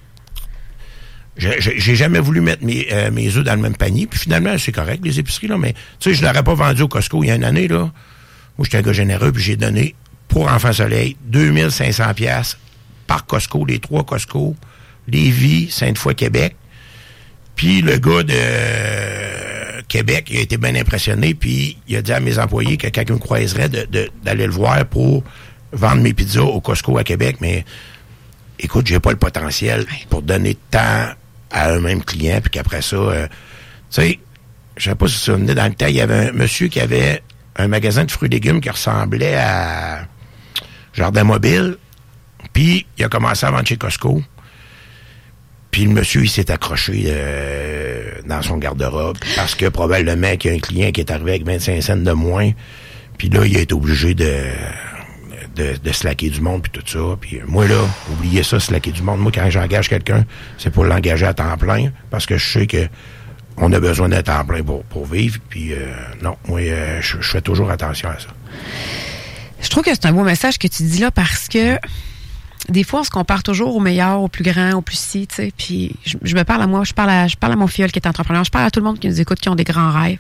J'ai, j'ai jamais voulu mettre mes, euh, mes œufs dans le même panier. Puis finalement, c'est correct, les épiceries, là. Mais, tu sais, je l'aurais pas vendu au Costco il y a une année, là. Moi, j'étais un gars généreux, puis j'ai donné, pour Enfants Soleil, deux mille cinq cents piastres par Costco, les trois Costco, Lévis, Sainte-Foy, Québec. Puis le gars de euh, Québec, il a été bien impressionné, puis il a dit à mes employés que quelqu'un me croiserait de, de, d'aller le voir pour vendre mes pizzas au Costco à Québec, mais écoute, j'ai pas le potentiel pour donner tant à un même client, puis qu'après ça, euh, tu sais, je sais pas si ça venait dans le temps, il y avait un monsieur qui avait un magasin de fruits et légumes qui ressemblait à Jardin Mobile, puis il a commencé à vendre chez Costco, puis le monsieur, il s'est accroché euh, dans son garde-robe, parce que probablement qu'il y a un client qui est arrivé avec vingt-cinq cents de moins, puis là, il a été obligé de... De, de slacker du monde, puis tout ça. Puis moi, là, oubliez ça, slacker du monde. Moi, quand j'engage quelqu'un, c'est pour l'engager à temps plein, parce que je sais que on a besoin d'un temps plein pour, pour vivre. Puis euh, non, moi, euh, je, je fais toujours attention à ça. Je trouve que c'est un beau message que tu dis là, parce que des fois, on se compare toujours au meilleur, au plus grand, au plus si, tu sais. Puis je, je me parle à moi, je parle à, je parle à mon filleul qui est entrepreneur, je parle à tout le monde qui nous écoute, qui ont des grands rêves.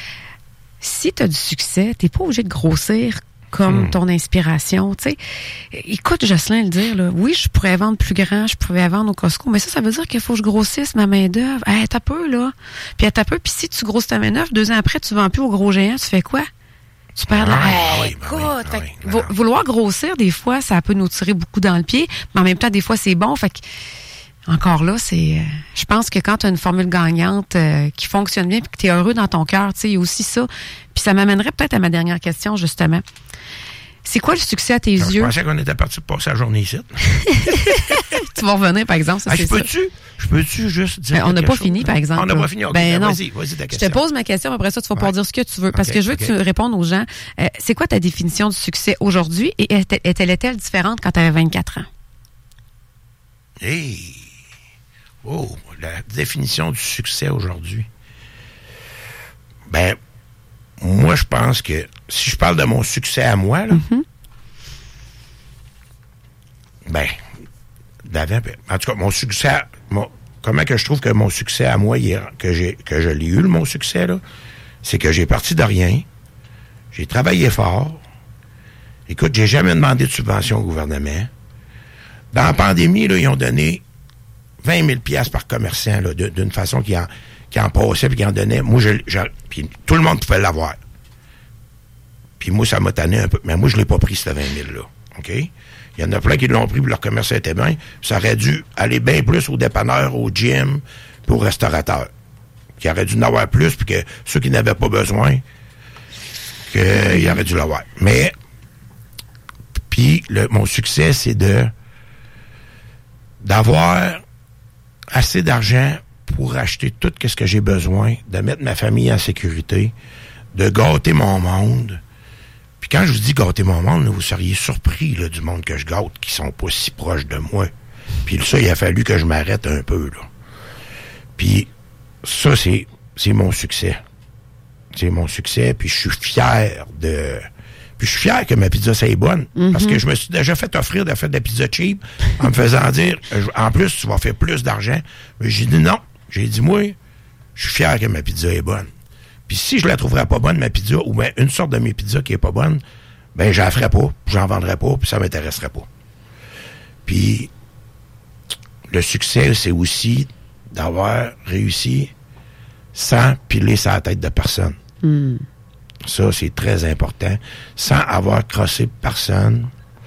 Si tu as du succès, t'es pas obligé de grossir comme hmm. ton inspiration, tu sais. Écoute, Jocelyn le dire, là, oui, je pourrais vendre plus grand, je pourrais vendre au Costco, mais ça, ça veut dire qu'il faut que je grossisse ma main-d'œuvre. Hey, t'as peu, là. Puis t'as peu, puis si tu grosses ta main-d'œuvre, deux ans après, tu vends plus au gros géant, tu fais quoi? Tu perds de la... Ah, hey, oui, écoute, ben oui, fait, ben oui, vou- vouloir grossir, des fois, ça peut nous tirer beaucoup dans le pied, mais en même temps, des fois, c'est bon, fait que encore là, c'est. Euh, je pense que quand tu as une formule gagnante euh, qui fonctionne bien, puis que tu es heureux dans ton cœur, tu sais, il y a aussi ça. Puis ça m'amènerait peut-être à ma dernière question, justement. C'est quoi le succès à tes je yeux? Je pensais qu'on était parti pour passer la journée ici. Tu vas revenir, par exemple. Ça, ah, c'est je peux-tu, je peux-tu juste dire. Ben, on n'a pas chose? fini, par exemple. On n'a pas fini. Okay, ben, ben, non. vas-y, vas-y ta question. Je te pose ma question, après ça, tu vas pouvoir ouais. dire ce que tu veux. Parce okay, que je veux okay. que tu répondes aux gens. Euh, c'est quoi ta définition du succès aujourd'hui et est-elle, est-elle différente quand tu avais vingt-quatre ans? Hey! Oh, la définition du succès aujourd'hui. Ben, moi, je pense que si je parle de mon succès à moi, là, Mm-hmm. ben, d'avant, en tout cas, mon succès, mon, comment que je trouve que mon succès à moi, hier, que j'ai, que je l'ai eu, mon succès, là, c'est que j'ai parti de rien, j'ai travaillé fort, écoute, j'ai jamais demandé de subvention au gouvernement. Dans la pandémie, là, ils ont donné vingt mille piastres par commerçant, là, d'une façon qui en, qui en passait puis qui en donnait. Moi, je, je, puis tout le monde pouvait l'avoir. Puis moi, ça m'a tanné un peu. Mais moi, je l'ai pas pris, ce vingt mille là. OK? Il y en a plein qui l'ont pris, puis leur commerce était bien. Ça aurait dû aller bien plus aux dépanneurs, au gym, puis aux restaurateurs. Qui auraient dû en avoir plus, puis que ceux qui n'avaient pas besoin, qu'ils auraient dû l'avoir. Mais, puis, le, mon succès, c'est de d'avoir assez d'argent pour acheter tout ce que j'ai besoin, de mettre ma famille en sécurité, de gâter mon monde. Puis quand je vous dis gâter mon monde, là, vous seriez surpris là, du monde que je gâte, qui sont pas si proches de moi. Puis ça, il a fallu que je m'arrête un peu, là. Puis ça, c'est, c'est mon succès. C'est mon succès, puis je suis fier de... Puis je suis fier que ma pizza, c'est bonne. Mm-hmm. Parce que je me suis déjà fait offrir de faire de la pizza cheap en me faisant dire, en plus, tu vas faire plus d'argent. Mais j'ai dit non. J'ai dit, moi, je suis fier que ma pizza est bonne. Puis si je la trouverais pas bonne, ma pizza, ou bien une sorte de mes pizzas qui est pas bonne, ben j'en ferais pas, j'en vendrais pas, puis ça m'intéresserait pas. Puis, le succès, c'est aussi d'avoir réussi sans piler sa tête de personne. Mm. Ça, c'est très important. Sans avoir crossé personne.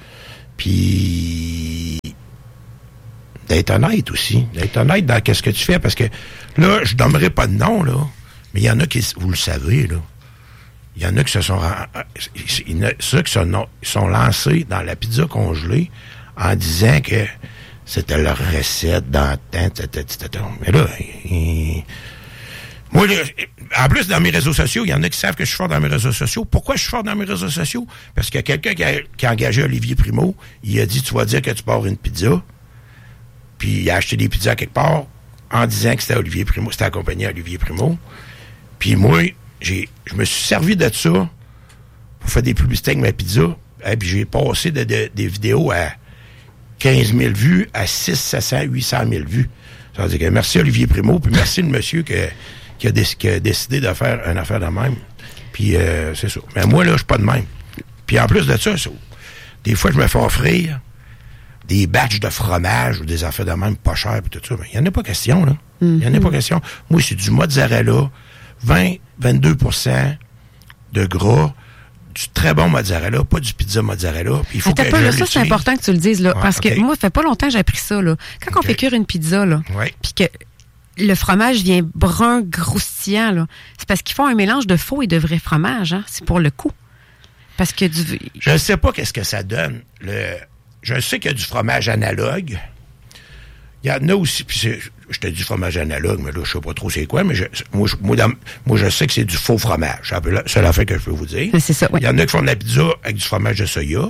Puis, d'être honnête aussi. D'être honnête dans ce que tu fais. Parce que, là, je nommerai pas de nom, là. Mais il y en a qui, vous le savez, là. Il y en a qui se sont... Ceux qui sont, sont lancés dans la pizza congelée en disant que c'était leur recette dans le temps. Mais là, il, moi, en plus, dans mes réseaux sociaux, il y en a qui savent que je suis fort dans mes réseaux sociaux. Pourquoi je suis fort dans mes réseaux sociaux? Parce qu'il y a quelqu'un qui a, qui a engagé Olivier Primo. Il a dit, tu vas dire que tu pars une pizza. Puis il a acheté des pizzas quelque part en disant que c'était Olivier Primo. C'était accompagné à Olivier Primo. Puis moi, j'ai, je me suis servi de ça pour faire des publicités avec ma pizza. Et puis j'ai passé de, de, des vidéos à quinze mille vues à six cents, sept cents, huit cent mille vues. Ça veut dire que merci Olivier Primo, puis merci le monsieur que, qui, a déc- qui a décidé de faire une affaire de même. Puis euh, c'est ça. Mais moi, là, je suis pas de même. Puis en plus de ça, ça, des fois, je me fais offrir des batchs de fromage ou des affaires de même pas chères puis tout ça. Mais il n'y en a pas question, là. Il mm-hmm. n'y en a pas question. Moi, c'est du mozzarella, vingt à vingt-deux pour cent de gras, du très bon mozzarella, pas du pizza mozzarella. Il faut Attends que pas, je là, ça, c'est important que tu le dises, là. Ouais, parce okay. que moi, ça fait pas longtemps que j'ai appris ça, là. Quand okay. on fait cuire une pizza, là, ouais. puis que le fromage vient brun, croustillant, là, c'est parce qu'ils font un mélange de faux et de vrai fromage, hein. C'est pour le coup. Parce que du... Je ne sais pas qu'est-ce que ça donne. Le... Je sais qu'il y a du fromage analogue. Il y en a aussi, puis c'est, je te dis fromage analogue, mais là, je sais pas trop c'est quoi, mais je, moi, je, moi, dans, moi, je sais que c'est du faux fromage. C'est un peu la seule affaire que je peux vous dire. Mais c'est ça, oui. Il y en a qui font de la pizza avec du fromage de soya.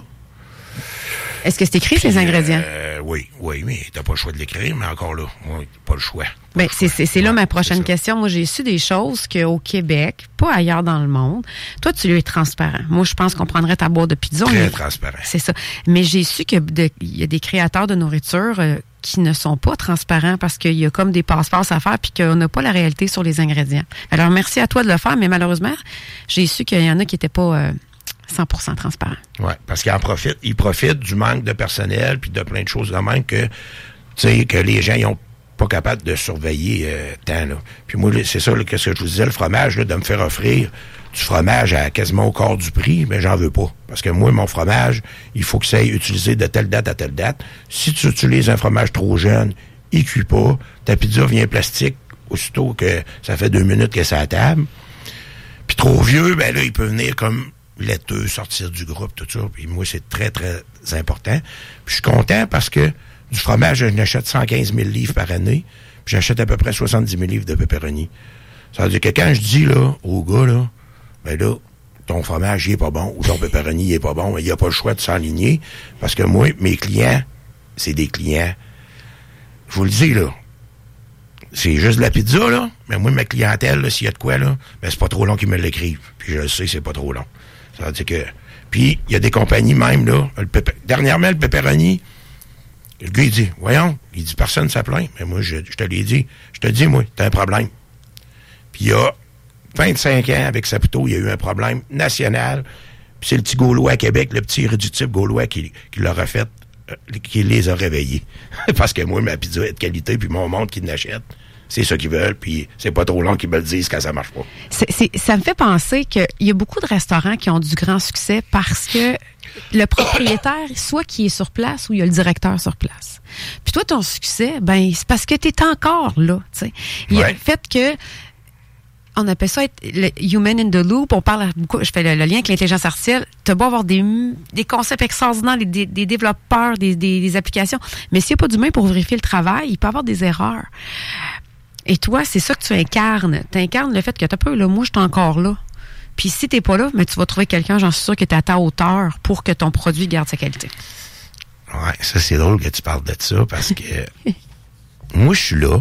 Est-ce que c'est écrit, puis, ces ingrédients? Euh, oui, oui, mais t'as pas le choix de l'écrire, mais encore là, oui, pas le choix. Ben, c'est, c'est, c'est là ouais, ma prochaine question. Moi, j'ai su des choses qu'au Québec, pas ailleurs dans le monde, toi, tu lui es transparent. Moi, je pense qu'on prendrait ta boîte de pizza. Très mais, transparent. C'est ça. Mais j'ai su qu'il de, y a des créateurs de nourriture euh, qui ne sont pas transparents parce qu'il y a comme des passe-passe à faire puis qu'on n'a pas la réalité sur les ingrédients. Alors, merci à toi de le faire, mais malheureusement, j'ai su qu'il y en a qui n'étaient pas... Euh, cent pour cent transparent. Oui, parce qu'ils en profitent. Ils profitent du manque de personnel puis de plein de choses de même que, tu sais, que les gens, ils ont pas capable de surveiller euh, tant, là. Puis moi, c'est ça, là, qu'est-ce que je vous disais, le fromage, là, de me faire offrir du fromage à quasiment au quart du prix, mais j'en veux pas. Parce que moi, mon fromage, il faut que ça ait utilisé de telle date à telle date. Si tu utilises un fromage trop jeune, il cuit pas, ta pizza vient plastique aussitôt que ça fait deux minutes que c'est à la table. Puis trop vieux, ben là, il peut venir comme laiteux, sortir du groupe, tout ça. Puis moi, c'est très, très important. Puis je suis content parce que du fromage, je n'achète cent quinze mille livres par année, puis j'achète à peu près soixante-dix mille livres de pepperoni. Ça veut dire que quand je dis, là, au gars, là, ben là, ton fromage, il est pas bon, ou ton pepperoni, il est pas bon, il n'y a pas le choix de s'enligner, parce que moi, mes clients, c'est des clients, je vous le dis, là, c'est juste de la pizza, là, mais moi, ma clientèle, là, s'il y a de quoi, là, ben c'est pas trop long qu'ils me l'écrivent. Puis je le sais, c'est pas trop long. Ça veut dire que... Puis, il y a des compagnies même, là, le pépé... dernièrement, le pepperoni, le gars, il dit, voyons, il dit, personne ne s'est plaint. Mais moi, je, je te l'ai dit. Je te dis, moi, t'as un problème. Puis, il y a vingt-cinq ans, avec Saputo, il y a eu un problème national. Puis, c'est le petit Gaulois à Québec, le petit irréductible Gaulois qui, qui l'aura fait, euh, qui les a réveillés. Parce que moi, ma pizza est de qualité, puis mon monde qui l'achète. C'est ça qu'ils veulent, puis c'est pas trop long qu'ils me le disent quand ça marche pas. C'est, c'est, ça me fait penser qu'il y a beaucoup de restaurants qui ont du grand succès parce que le propriétaire, soit qui est sur place ou il y a le directeur sur place. Puis toi, ton succès, ben c'est parce que tu es encore là. T'sais. Il y a ouais. le fait que on appelle ça être le human in the loop. On parle beaucoup, je fais le, le lien avec l'intelligence artificielle. Tu as beau avoir des, des concepts extraordinaires, des, des développeurs, des, des, des applications, mais s'il n'y a pas d'humain pour vérifier le travail, il peut y avoir des erreurs. Et toi, c'est ça que tu incarnes. Tu incarnes le fait que t'as peur, là, moi, je suis encore là. Puis si t'es pas là, mais tu vas trouver quelqu'un, j'en suis sûr, qui est à ta hauteur pour que ton produit garde sa qualité. Ouais, ça, c'est drôle que tu parles de ça parce que moi, je suis là.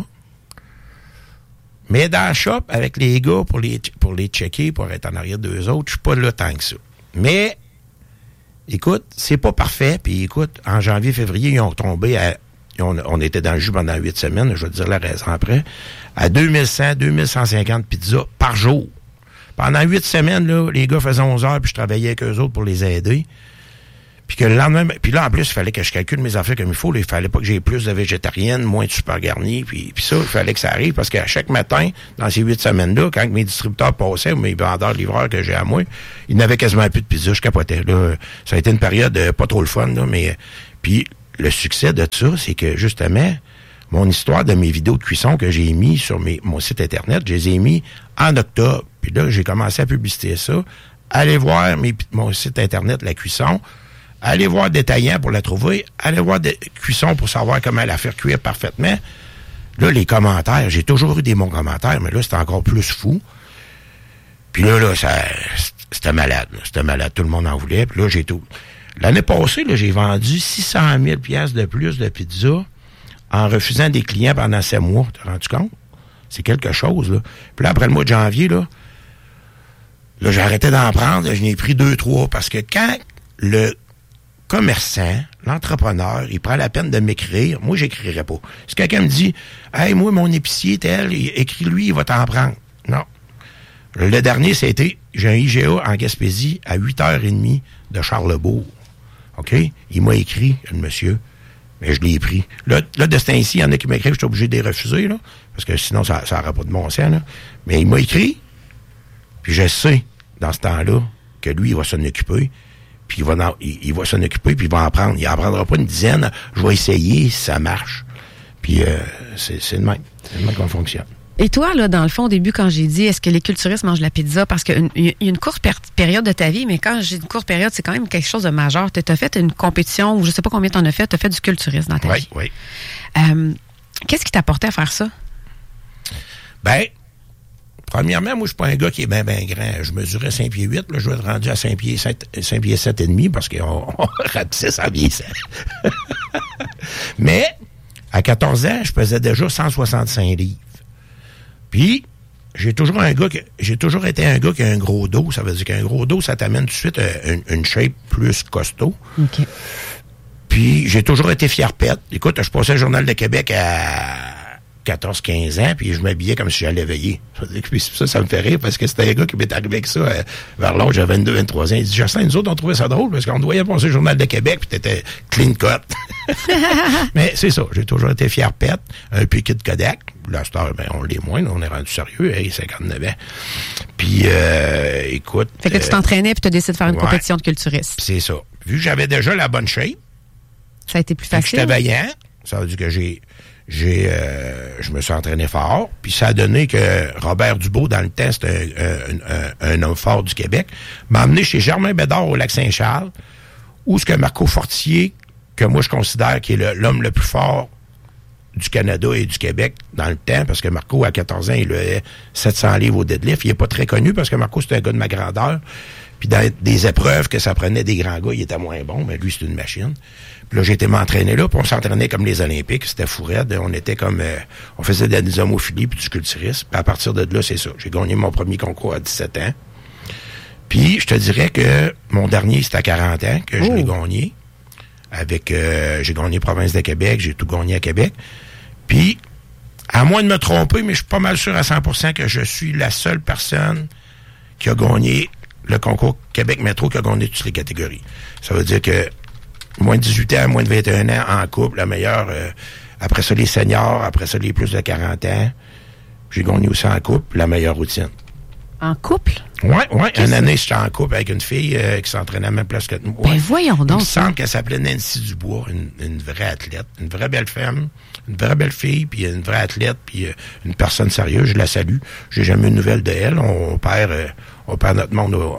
Mais dans le shop, avec les gars, pour les, pour les checker, pour être en arrière d'eux autres, je suis pas là tant que ça. Mais, écoute, c'est pas parfait. Puis écoute, en janvier, février, ils ont tombé à... On, on était dans le jus pendant huit semaines, je vais te dire la raison après, à deux mille cent, deux mille cent cinquante pizzas par jour. pendant huit semaines, là, les gars faisaient onze heures, puis je travaillais avec eux autres pour les aider. Puis que le lendemain, puis là, en plus, il fallait que je calcule mes affaires comme il faut. Là, il fallait pas que j'ai plus de végétariennes, moins de super garnis. Puis, puis ça, il fallait que ça arrive parce qu'à chaque matin, dans ces huit semaines-là, quand mes distributeurs passaient ou mes vendeurs, livreurs que j'ai à moi, ils n'avaient quasiment plus de pizza. Je capotais. Là. Ça a été une période euh, pas trop le fun, là, mais puis le succès de ça, c'est que justement, mon histoire de mes vidéos de cuisson que j'ai mis sur mes, mon site Internet, je les ai mis en octobre. Puis là, j'ai commencé à publiciter ça. Allez voir mes, mon site Internet, La Cuisson. Allez voir Détaillant pour la trouver. Allez voir des Cuisson pour savoir comment la faire cuire parfaitement. Là, les commentaires, j'ai toujours eu des bons commentaires, mais là, c'était encore plus fou. Puis là, là, ça, c'était malade. Là. C'était malade. Tout le monde en voulait. Puis là, j'ai tout. L'année passée, là, j'ai vendu six cent mille piastres de plus de pizza en refusant des clients pendant sept mois. T'as rendu compte? C'est quelque chose, là. Puis là, après le mois de janvier, là, là, j'ai arrêté d'en prendre. Là, je n'ai pris deux, trois. Parce que quand le commerçant, l'entrepreneur, il prend la peine de m'écrire, moi, j'écrirais pas. Si quelqu'un me dit, « Hey, moi, mon épicier, tel, écris-lui, il va t'en prendre. » Non. Le dernier, c'était, j'ai un I G A en Gaspésie à huit heures trente de Charlebourg. OK? Il m'a écrit, le monsieur, mais je l'ai pris. Là, là de ce temps-ci, il y en a qui m'écrivent, je suis obligé de les refuser, là, parce que sinon, ça n'aura pas de bon sens, là. Mais il m'a écrit, puis je sais, dans ce temps-là, que lui, il va s'en occuper. Puis il va, en, il, il va s'en occuper, puis il va en prendre. Il n'en prendra pas une dizaine. Je vais essayer si ça marche. Puis euh, c'est, c'est le même. C'est le même qu'on fonctionne. Et toi, là, dans le fond, au début, quand j'ai dit, est-ce que les culturistes mangent la pizza? Parce qu'il y a une courte per- période de ta vie, mais quand j'ai une courte période, c'est quand même quelque chose de majeur. Tu as fait une compétition, ou je ne sais pas combien tu en as fait, tu as fait du culturisme dans ta oui, vie. Oui, oui. Euh, qu'est-ce qui t'apportait à faire ça? Ben, premièrement, moi, je suis pas un gars qui est bien, bien grand. Je mesurais cinq pieds huit, là, je vais être rendu à cinq pieds sept, cinq pieds sept et demi parce qu'on on rapetissait ça vieillissant. Mais, à quatorze ans, je pesais déjà cent soixante-cinq livres. Puis, j'ai toujours un gars, que, j'ai toujours été un gars qui a un gros dos. Ça veut dire qu'un gros dos, ça t'amène tout de suite une, une shape plus costaud. OK. Puis, j'ai toujours été fier-pète. Écoute, je passais le Journal de Québec à quatorze quinze ans, puis je m'habillais comme si j'allais veiller. Ça, ça me fait rire, parce que c'était un gars qui m'est arrivé avec ça euh, vers l'âge de vingt-deux vingt-trois ans. Il dit, Justin, nous autres, on trouvait ça drôle, parce qu'on te voyait passer le Journal de Québec, puis t'étais clean cut. Mais c'est ça, j'ai toujours été fier-pète, un piquet de Kodak. Là, ben, on l'est moins, là, on est rendu sérieux, hey, cinquante-neuf ans. Puis, euh, écoute... Fait que tu t'entraînais, puis tu as décidé de faire une ouais, compétition de culturisme. C'est ça. Vu que j'avais déjà la bonne shape, ça a été plus facile. J'étais vaillant, ça veut dire que j'ai... J'ai, euh, je me suis entraîné fort, puis ça a donné que Robert Dubois, dans le temps, c'était un, un, un, un homme fort du Québec, m'a emmené chez Germain Bédard au Lac-Saint-Charles, où ce que Marco Fortier, que moi je considère qui est le, l'homme le plus fort du Canada et du Québec dans le temps, parce que Marco, à quatorze ans, il avait sept cents livres au deadlift. Il n'est pas très connu, parce que Marco, c'était un gars de ma grandeur. Puis dans des épreuves que ça prenait des grands gars, il était moins bon, mais lui, c'est une machine. Puis là, j'ai été m'entraîner là, puis on s'entraînait comme les Olympiques. C'était fou raide. On était comme... Euh, on faisait de la homophilie puis du culturisme. Puis à partir de là, c'est ça. J'ai gagné mon premier concours à dix-sept ans. Puis je te dirais que mon dernier, c'était à quarante ans que je oh. l'ai gagné. Avec... Euh, j'ai gagné Province de Québec. J'ai tout gagné à Québec. Puis, à moins de me tromper, mais je suis pas mal sûr à cent pour cent que je suis la seule personne qui a gagné le concours Québec Métro, qui a gagné toutes les catégories. Ça veut dire que moins de dix-huit ans, moins de vingt et un ans en couple, la meilleure. Euh, après ça, les seniors. Après ça, les plus de quarante ans. J'ai gagné aussi en couple, la meilleure routine. En couple? Oui, oui. Une année, j'étais en couple avec une fille euh, qui s'entraînait à la même place que moi. Ben voyons donc. Il me semble qu'elle s'appelait Nancy Dubois, une, une vraie athlète, une vraie belle femme, une vraie belle fille, puis une vraie athlète, puis euh, une personne sérieuse. Je la salue. J'ai jamais eu de nouvelles de elle. On, on perd, euh, on perd notre monde au,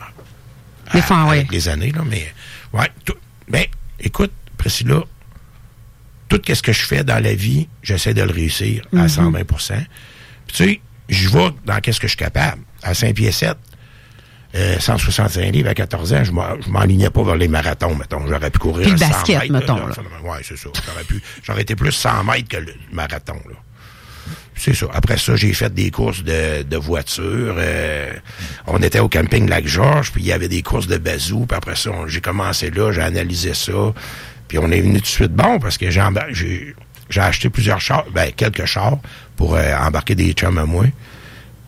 en, les fois, avec oui. les années, là. Mais ouais. Tout, ben, écoute, Priscilla, tout ce que je fais dans la vie, j'essaie de le réussir à mm-hmm. cent vingt pour cent. Puis tu sais, je vais dans qu'est-ce que je suis capable. À cinq pieds sept, euh, cent soixante-cinq livres à quatorze ans, je ne m'enlignais pas vers les marathons, mettons. J'aurais pu courir à cent basket, mètres. Mettons, oui, c'est ça. J'aurais, pu, j'aurais été plus cent mètres que le marathon. Là. C'est ça. Après ça, j'ai fait des courses de, de voitures. Euh, on était au camping Lac-Georges, puis il y avait des courses de bazou. Puis après ça, on, j'ai commencé là, j'ai analysé ça. Puis on est venu tout de suite bon, parce que j'ai, j'ai, j'ai acheté plusieurs chars, ben quelques chars, pour euh, embarquer des chums à moi.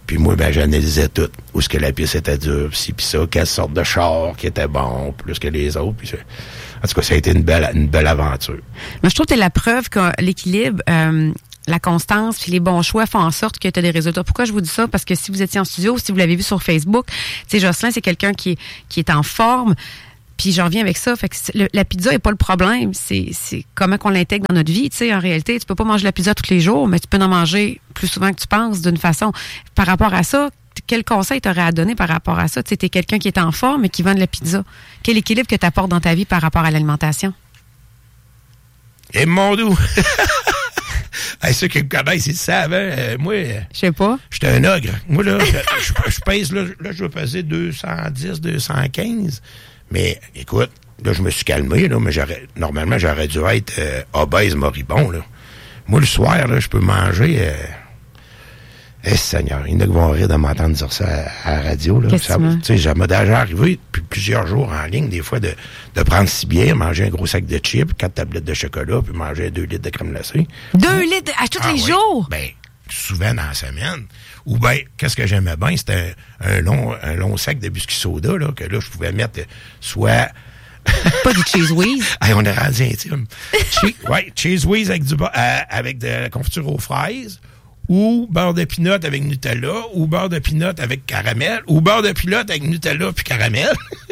Puis moi, ben, j'analysais tout. Où est-ce que la piste était dure, pis ci, pis ça, quelle sorte de char qui était bon, plus que les autres. Puis en tout cas, ça a été une belle, une belle aventure. Moi, je trouve que t'es la preuve que l'équilibre, euh, la constance puis les bons choix font en sorte que tu as des résultats. Pourquoi je vous dis ça? Parce que si vous étiez en studio, si vous l'avez vu sur Facebook, tu sais, Jocelyn, c'est quelqu'un qui est, qui est en forme. Puis j'en reviens avec ça. Fait que le, la pizza est pas le problème. C'est, c'est comment qu'on l'intègre dans notre vie. Tu sais, en réalité, tu peux pas manger la pizza tous les jours, mais tu peux en manger plus souvent que tu penses d'une façon. Par rapport à ça, quel conseil t'aurais à donner par rapport à ça? Tu sais, t'es quelqu'un qui est en forme et qui vend de la pizza. Quel équilibre que tu apportes dans ta vie par rapport à l'alimentation? Et mon doux! Hey, ceux qui me connaissent, ils le savent. Hein? Euh, moi, je sais pas. J'étais un ogre. Moi, là, je, je, je pèse, là, là, je vais peser deux cent dix, deux cent quinze. Mais, écoute, là, je me suis calmé, là, mais j'aurais, normalement, j'aurais dû être euh, obèse moribond, là. Moi, le soir, là, je peux manger... Euh, Eh, Seigneur, il y en a qui vont rire de m'entendre dire ça à, à la radio. Là. Ça, tu sais, ça m'est déjà arrivé depuis plusieurs jours en ligne, des fois, de, de prendre six bières, manger un gros sac de chips, quatre tablettes de chocolat, puis manger deux litres de crème glacée. Deux Ou, litres à tous ah, les oui, jours? Ben, souvent dans la semaine. Ou bien, qu'est-ce que j'aimais bien, c'était un, un, long, un long sac de biscuits soda, là, que là, je pouvais mettre soit... Pas du Cheese Whiz. Hey, on est rendu intime. Che- ouais, Cheese Whiz avec, du, euh, avec de la confiture aux fraises, ou beurre de pinot avec Nutella, ou beurre de pinot avec caramel, ou beurre de pinot avec Nutella puis caramel.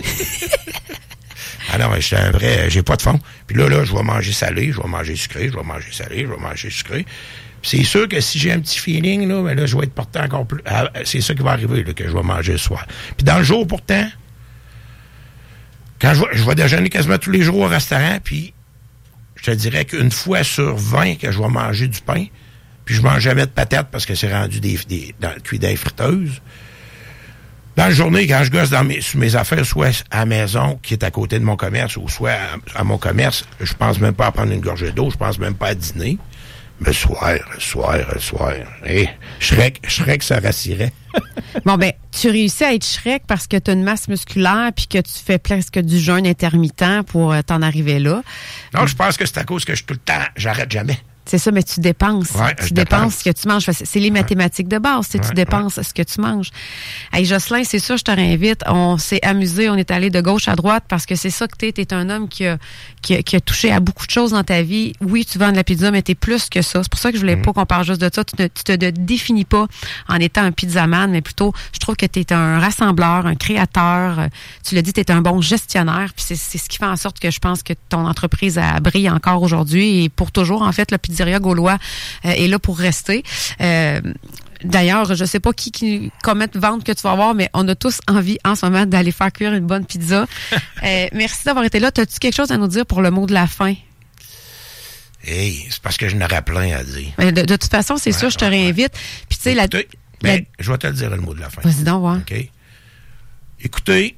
Alors, j'étais un vrai... J'ai pas de fond. Puis là, là, je vais manger salé, je vais manger sucré, je vais manger salé, je vais manger sucré. Puis c'est sûr que si j'ai un petit feeling, là, ben là, je vais être porté encore plus... Ah, c'est ça qui va arriver, là, que je vais manger le soir. Puis dans le jour, pourtant, quand je vais, je vais déjeuner quasiment tous les jours au restaurant, puis je te dirais qu'une fois sur vingt que je vais manger du pain, puis je mange jamais de patates parce que c'est rendu des, des dans, cuit dans les friteuses. Dans la journée, quand je gosse dans mes, sur mes affaires, soit à la maison, qui est à côté de mon commerce, ou soit à, à mon commerce, je pense même pas à prendre une gorgée d'eau, je pense même pas à dîner. Mais le soir, le soir, le soir, hey, Shrek, Shrek se rassirait. Bon, ben, tu réussis à être Shrek parce que tu as une masse musculaire puis que tu fais presque du jeûne intermittent pour euh, t'en arriver là. Non, je pense que c'est à cause que je tout le temps, j'arrête jamais. C'est ça, mais tu dépenses. Ouais, tu dépenses ce que tu manges. C'est les mathématiques de base. C'est ouais, tu dépenses ouais. ce que tu manges. Hey, Jocelyn, c'est sûr, je te réinvite. On s'est amusé, on est allé de gauche à droite parce que c'est ça que t'es. T'es un homme qui a, qui, a, qui a touché à beaucoup de choses dans ta vie. Oui, tu vends de la pizza, mais t'es plus que ça. C'est pour ça que je voulais mmh. pas qu'on parle juste de ça. Tu ne tu te de, définis pas en étant un pizzaman, mais plutôt, je trouve que t'es un rassembleur, un créateur. Tu l'as dit, t'es un bon gestionnaire. Puis c'est, c'est ce qui fait en sorte que je pense que ton entreprise a brille encore aujourd'hui et pour toujours. En fait, la Pizzeria Gaulois Euh, est là pour rester. Euh, d'ailleurs, je sais pas qui, qui combien de ventes que tu vas avoir, mais on a tous envie en ce moment d'aller faire cuire une bonne pizza. euh, merci d'avoir été là. As-tu quelque chose à nous dire pour le mot de la fin? Hey, c'est parce que je n'aurais plein à dire. De, de toute façon, c'est ouais, sûr, je te ouais, réinvite. Ouais. Puis tu sais, la, ben, la... je vais te le dire le mot de la fin. Vas-y donc, ouais. OK. Écoutez,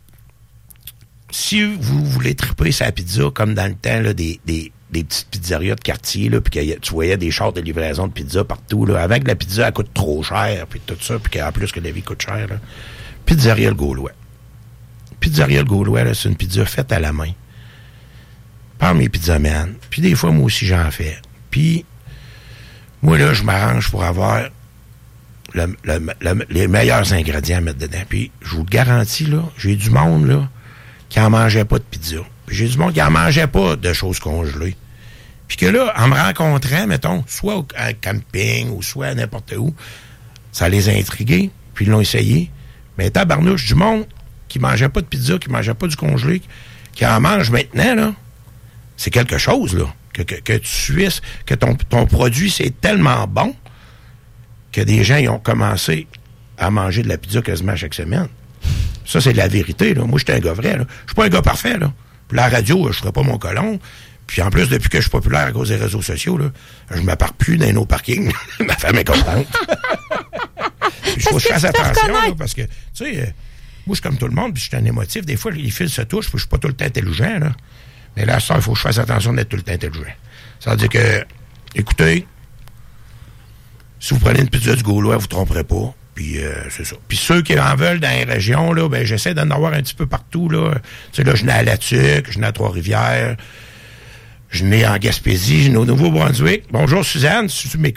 si vous voulez triper sa pizza comme dans le temps là, des, des des petites pizzerias de quartier, là, puis que tu voyais des chars de livraison de pizza partout, là, avant que la pizza, elle coûte trop cher, puis tout ça, puis qu'en plus que la vie coûte cher, là. Pizzeria Le Gaulois. Pizzeria Le Gaulois, là, c'est une pizza faite à la main. Par mes pizzamans. Puis des fois, moi aussi, j'en fais. Puis, moi, là, je m'arrange pour avoir le, le, le, les meilleurs ingrédients à mettre dedans. Puis, je vous le garantis, là, j'ai du monde, là, qui en mangeait pas de pizza. J'ai du monde qui n'en mangeait pas de choses congelées. Puis que là, en me rencontrant, mettons, soit au camping ou soit n'importe où, ça les a intrigués, puis ils l'ont essayé. Mais tabarnouche, du monde qui mangeait pas de pizza, qui mangeait pas du congelé, qui en mange maintenant, là, c'est quelque chose, là. Que, que, que tu suisses, que ton, ton produit, c'est tellement bon que des gens ils ont commencé à manger de la pizza quasiment chaque semaine. Ça, c'est de la vérité, là. Moi, j'étais un gars vrai, là. Je suis pas un gars parfait, là. Puis la radio, je ferai pas mon colon. Puis en plus, depuis que je suis populaire à cause des réseaux sociaux, là, je me pars plus dans nos parkings. Ma femme est contente. Il faut que je fasse attention, là, parce que, tu sais, euh, moi, je suis comme tout le monde, puis je suis un émotif. Des fois, les fils se touchent, puis je suis pas tout le temps intelligent, là. Mais là, ça, il faut que je fasse attention d'être tout le temps intelligent. Ça veut dire que, écoutez, si vous prenez une pizza du Gaulois, vous ne tromperez pas. Puis euh, c'est ça. Puis ceux qui en veulent dans les régions, là, ben j'essaie d'en avoir un petit peu partout, là. Tu sais, là, je n'ai à Latuc, je n'ai à Trois-Rivières, je n'ai en Gaspésie, je n'ai au Nouveau-Brunswick. Bonjour, Suzanne, si tu m'écoutes.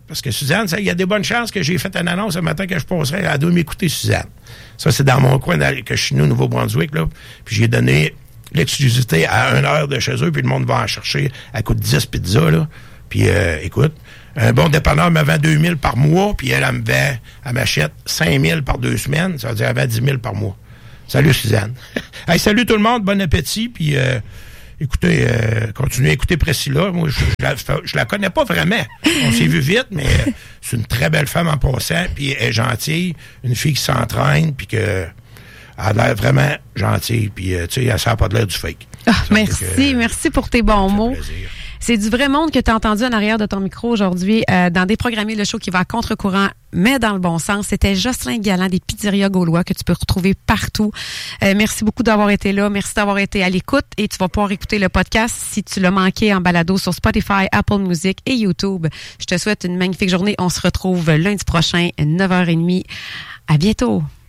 Parce que Suzanne, il y a des bonnes chances que j'ai fait une annonce ce matin que je passerais. Elle doit m'écouter, Suzanne. Ça, c'est dans mon coin que je suis né au Nouveau-Brunswick, là. Puis j'ai donné l'exclusivité à une heure de chez eux, puis le monde va en chercher. Elle coûte dix pizzas, là. Puis, euh, écoute, un bon dépanneur me vend deux mille par mois, puis elle, elle me vend, elle m'achète cinq mille par deux semaines. Ça veut dire, elle vend dix mille par mois. Salut, Suzanne. Hey, salut tout le monde, bon appétit, puis euh, écoutez, euh, continuez à écouter Priscilla. Moi, je, je, la, je la connais pas vraiment. On s'est vu vite, mais euh, c'est une très belle femme en passant, puis elle est gentille, une fille qui s'entraîne, puis que elle a l'air vraiment gentille, puis euh, tu sais, elle sert pas de l'air du fake. Ah, merci, que, merci pour tes bons mots. Plaisir. C'est du vrai monde que tu as entendu en arrière de ton micro aujourd'hui euh, dans Déprogrammer le show qui va à contre-courant, mais dans le bon sens. C'était Jocelyn Galland des Pizzerias Gaulois que tu peux retrouver partout. Euh, merci beaucoup d'avoir été là. Merci d'avoir été à l'écoute et tu vas pouvoir écouter le podcast si tu l'as manqué en balado sur Spotify, Apple Music et YouTube. Je te souhaite une magnifique journée. On se retrouve lundi prochain, neuf heures trente. À bientôt.